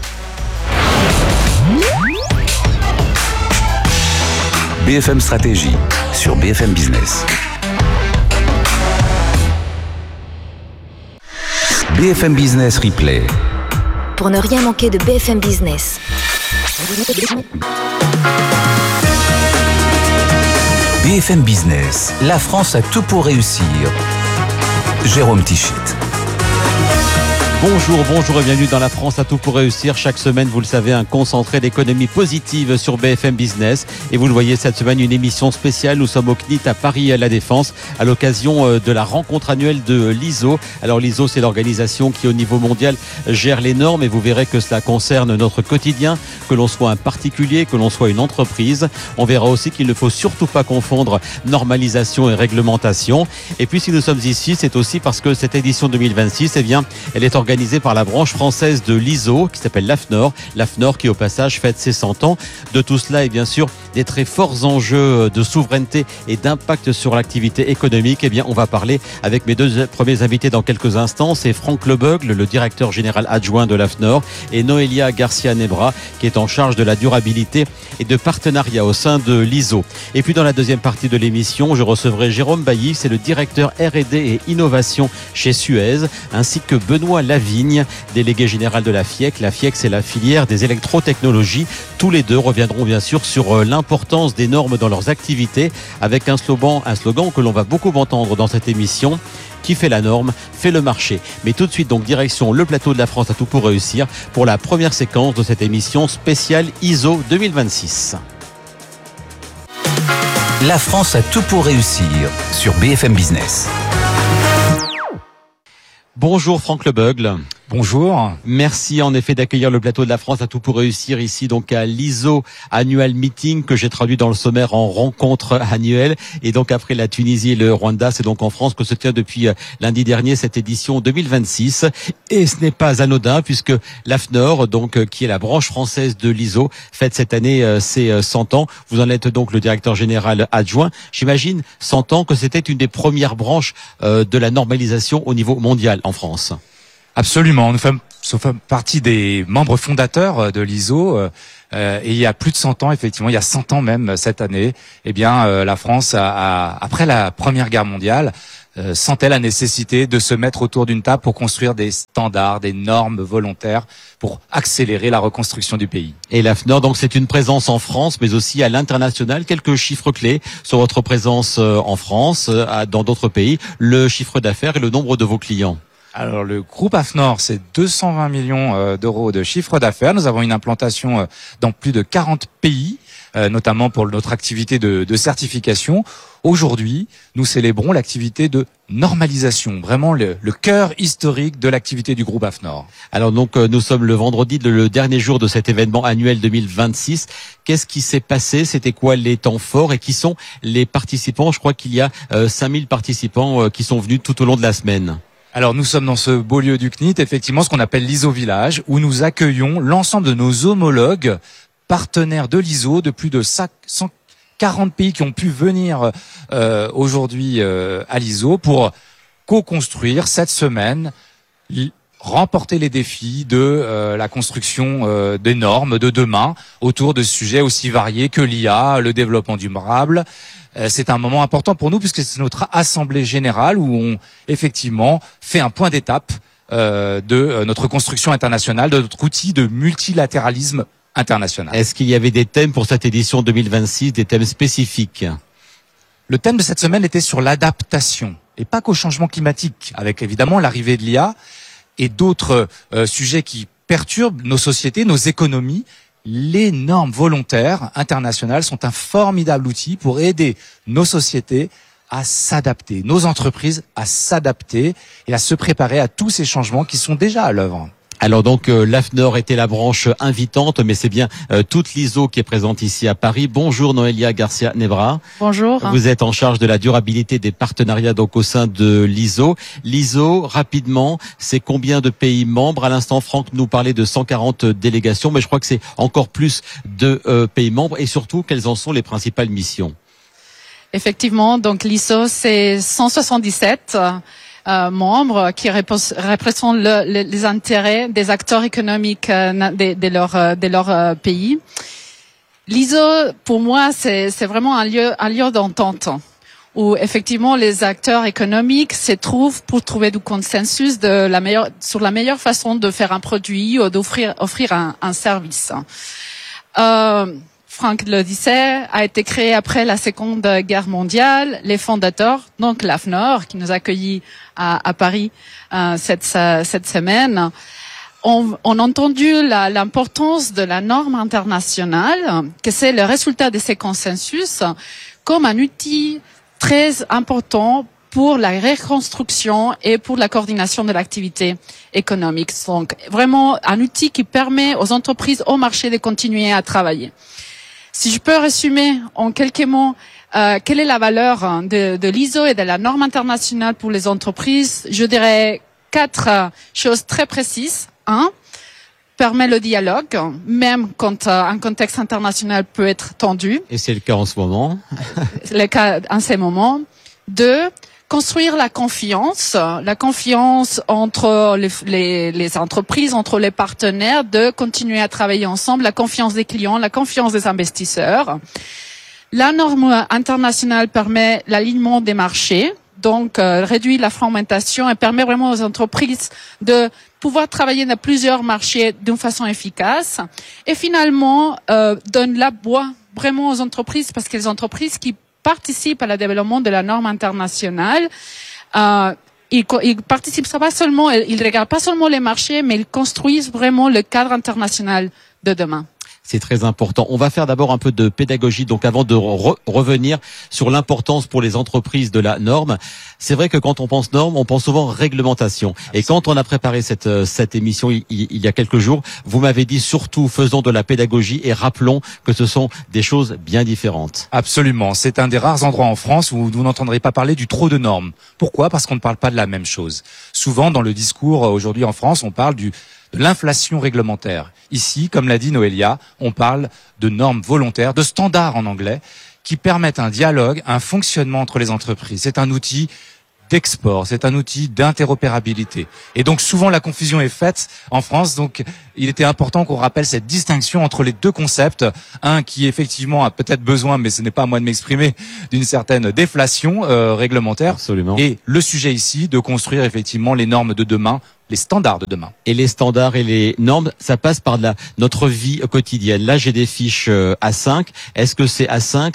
B F M Stratégie sur B F M Business. B F M Business Replay. Pour ne rien manquer de B F M Business. B F M Business, la France a tout pour réussir. Jérôme Tichit. Bonjour, bonjour et bienvenue dans La France a tout pour réussir. Chaque semaine, vous le savez, un concentré d'économie positive sur B F M Business. Et vous le voyez cette semaine, une émission spéciale. Nous sommes au C N I T à Paris à la Défense à l'occasion de la rencontre annuelle de l'I S O. Alors l'I S O, c'est l'organisation qui au niveau mondial gère les normes et vous verrez que cela concerne notre quotidien, que l'on soit un particulier, que l'on soit une entreprise. On verra aussi qu'il ne faut surtout pas confondre normalisation et réglementation. Et puis si nous sommes ici, c'est aussi parce que cette édition deux mille vingt-six, eh bien, elle est organisée organisé par la branche française de l'I S O qui s'appelle l'AFNOR. L'AFNOR qui au passage fête ses cent ans. De tout cela et bien sûr des très forts enjeux de souveraineté et d'impact sur l'activité économique. Eh bien, on va parler avec mes deux premiers invités dans quelques instants. C'est Franck Lebeugle, le directeur général adjoint de l'AFNOR, et Noélia Garcia-Nebra, qui est en charge de la durabilité et de partenariat au sein de l'I S O. Et puis dans la deuxième partie de l'émission, je recevrai Jérôme Bailly, c'est le directeur R et D et innovation chez Suez, ainsi que Benoît Lavigne, délégué général de la FIEC. La FIEC, c'est la filière des électrotechnologies. Tous les deux reviendront bien sûr sur l'importance des normes dans leurs activités, avec un slogan, un slogan que l'on va beaucoup entendre dans cette émission: qui fait la norme, fait le marché. Mais tout de suite, donc, direction le plateau de La France à tout pour réussir pour la première séquence de cette émission spéciale I S O deux mille vingt-six. La France a tout pour réussir sur B F M Business. Bonjour Franck Lebeugle. Bonjour. Merci en effet d'accueillir le plateau de La France à tout pour réussir ici donc à l'I S O Annual Meeting, que j'ai traduit dans le sommaire en rencontre annuelle. Et donc après la Tunisie et le Rwanda, c'est donc en France que se tient depuis lundi dernier cette édition deux mille vingt-six. Et ce n'est pas anodin puisque l'AFNOR, donc qui est la branche française de l'I S O, fête cette année ses cent ans. Vous en êtes donc le directeur général adjoint. J'imagine cent ans que c'était une des premières branches de la normalisation au niveau mondial en France. Absolument, nous faisons, nous faisons partie des membres fondateurs de l'I S O euh, et il y a plus de cent ans, effectivement, il y a cent ans même cette année, eh bien euh, la France, a, a, après la Première Guerre mondiale, euh, sentait la nécessité de se mettre autour d'une table pour construire des standards, des normes volontaires pour accélérer la reconstruction du pays. Et l'AFNOR, donc c'est une présence en France, mais aussi à l'international. Quelques chiffres clés sur votre présence en France, dans d'autres pays, le chiffre d'affaires et le nombre de vos clients. Alors le groupe AFNOR, c'est deux cent vingt millions d'euros de chiffre d'affaires. Nous avons une implantation dans plus de quarante pays, notamment pour notre activité de, de certification. Aujourd'hui, nous célébrons l'activité de normalisation, vraiment le, le cœur historique de l'activité du groupe AFNOR. Alors donc nous sommes le vendredi, le dernier jour de cet événement annuel deux mille vingt-six. Qu'est-ce qui s'est passé? C'était quoi les temps forts et qui sont les participants? Je crois qu'il y a euh, cinq mille participants euh, qui sont venus tout au long de la semaine. Alors nous sommes dans ce beau lieu du C N I T, effectivement ce qu'on appelle l'I S O Village, où nous accueillons l'ensemble de nos homologues partenaires de l'I S O de plus de cent quarante pays qui ont pu venir euh, aujourd'hui euh, à l'I S O pour co-construire cette semaine, remporter les défis de euh, la construction euh, des normes de demain autour de sujets aussi variés que l'I A, le développement durable. C'est un moment important pour nous puisque c'est notre assemblée générale où on effectivement fait un point d'étape euh, de notre construction internationale, de notre outil de multilatéralisme international. Est-ce qu'il y avait des thèmes pour cette édition deux mille vingt-six, des thèmes spécifiques? Le thème de cette semaine était sur l'adaptation et pas qu'au changement climatique, avec évidemment l'arrivée de l'I A et d'autres euh, sujets qui perturbent nos sociétés, nos économies. Les normes volontaires internationales sont un formidable outil pour aider nos sociétés à s'adapter, nos entreprises à s'adapter et à se préparer à tous ces changements qui sont déjà à l'œuvre. Alors donc euh, l'AFNOR était la branche invitante, mais c'est bien euh, toute l'I S O qui est présente ici à Paris. Bonjour Noélia Garcia-Nebra. Bonjour. Vous êtes en charge de la durabilité des partenariats donc au sein de l'I S O. L'I S O, rapidement, c'est combien de pays membres? À l'instant, Franck nous parlait de cent quarante délégations, mais je crois que c'est encore plus de euh, pays membres. Et surtout, quelles en sont les principales missions? Effectivement, donc l'I S O, c'est cent soixante-dix-sept Euh, membres qui représentent le, le, les intérêts des acteurs économiques euh, de, de leur, de leur euh, pays. L'I S O, pour moi, c'est, c'est vraiment un lieu, un lieu d'entente où effectivement les acteurs économiques se trouvent pour trouver du consensus de la meilleure, sur la meilleure façon de faire un produit ou d'offrir offrir un, un service. Euh, Franck le disait, a été créé après la Seconde Guerre mondiale. Les fondateurs, donc l'AFNOR, qui nous a accueillis à, à Paris euh, cette, cette semaine, ont, ont entendu la, l'importance de la norme internationale, que c'est le résultat de ces consensus, comme un outil très important pour la reconstruction et pour la coordination de l'activité économique. Donc vraiment un outil qui permet aux entreprises, au marché de continuer à travailler. Si je peux résumer en quelques mots, euh, quelle est la valeur de, de l'I S O et de la norme internationale pour les entreprises, je dirais quatre euh, choses très précises. Un, permet le dialogue, même quand euh, un contexte international peut être tendu. Et c'est le cas en ce moment. C'est le cas en ces moments. Deux, construire la confiance, la confiance entre les, les, les entreprises, entre les partenaires, de continuer à travailler ensemble, la confiance des clients, la confiance des investisseurs. La norme internationale permet l'alignement des marchés, donc euh, réduit la fragmentation et permet vraiment aux entreprises de pouvoir travailler dans plusieurs marchés d'une façon efficace. Et finalement, euh, donne la voix vraiment aux entreprises, parce que les entreprises qui participent à le développement de la norme internationale, euh, ils, ils participent pas seulement, ils regardent pas seulement les marchés, mais ils construisent vraiment le cadre international de demain. C'est très important. On va faire d'abord un peu de pédagogie, donc avant de re- revenir sur l'importance pour les entreprises de la norme. C'est vrai que quand on pense norme, on pense souvent réglementation. Et quand on a préparé cette, cette émission il, il y a quelques jours, vous m'avez dit surtout faisons de la pédagogie et rappelons que ce sont des choses bien différentes. Absolument. C'est un des rares endroits en France où vous n'entendrez pas parler du trop de normes. Pourquoi ? Parce qu'on ne parle pas de la même chose. Souvent, dans le discours aujourd'hui en France, on parle du de l'inflation réglementaire. Ici, comme l'a dit Noélia, on parle de normes volontaires, de standards en anglais, qui permettent un dialogue, un fonctionnement entre les entreprises. C'est un outil d'export, c'est un outil d'interopérabilité. Et donc souvent la confusion est faite en France, donc il était important qu'on rappelle cette distinction entre les deux concepts, un qui effectivement a peut-être besoin, mais ce n'est pas à moi de m'exprimer, d'une certaine déflation euh, réglementaire. Absolument. Et le sujet ici, de construire effectivement les normes de demain, les standards de demain. Et les standards et les normes, ça passe par la, notre vie quotidienne. Là, j'ai des fiches A cinq. Est-ce que c'est A cinq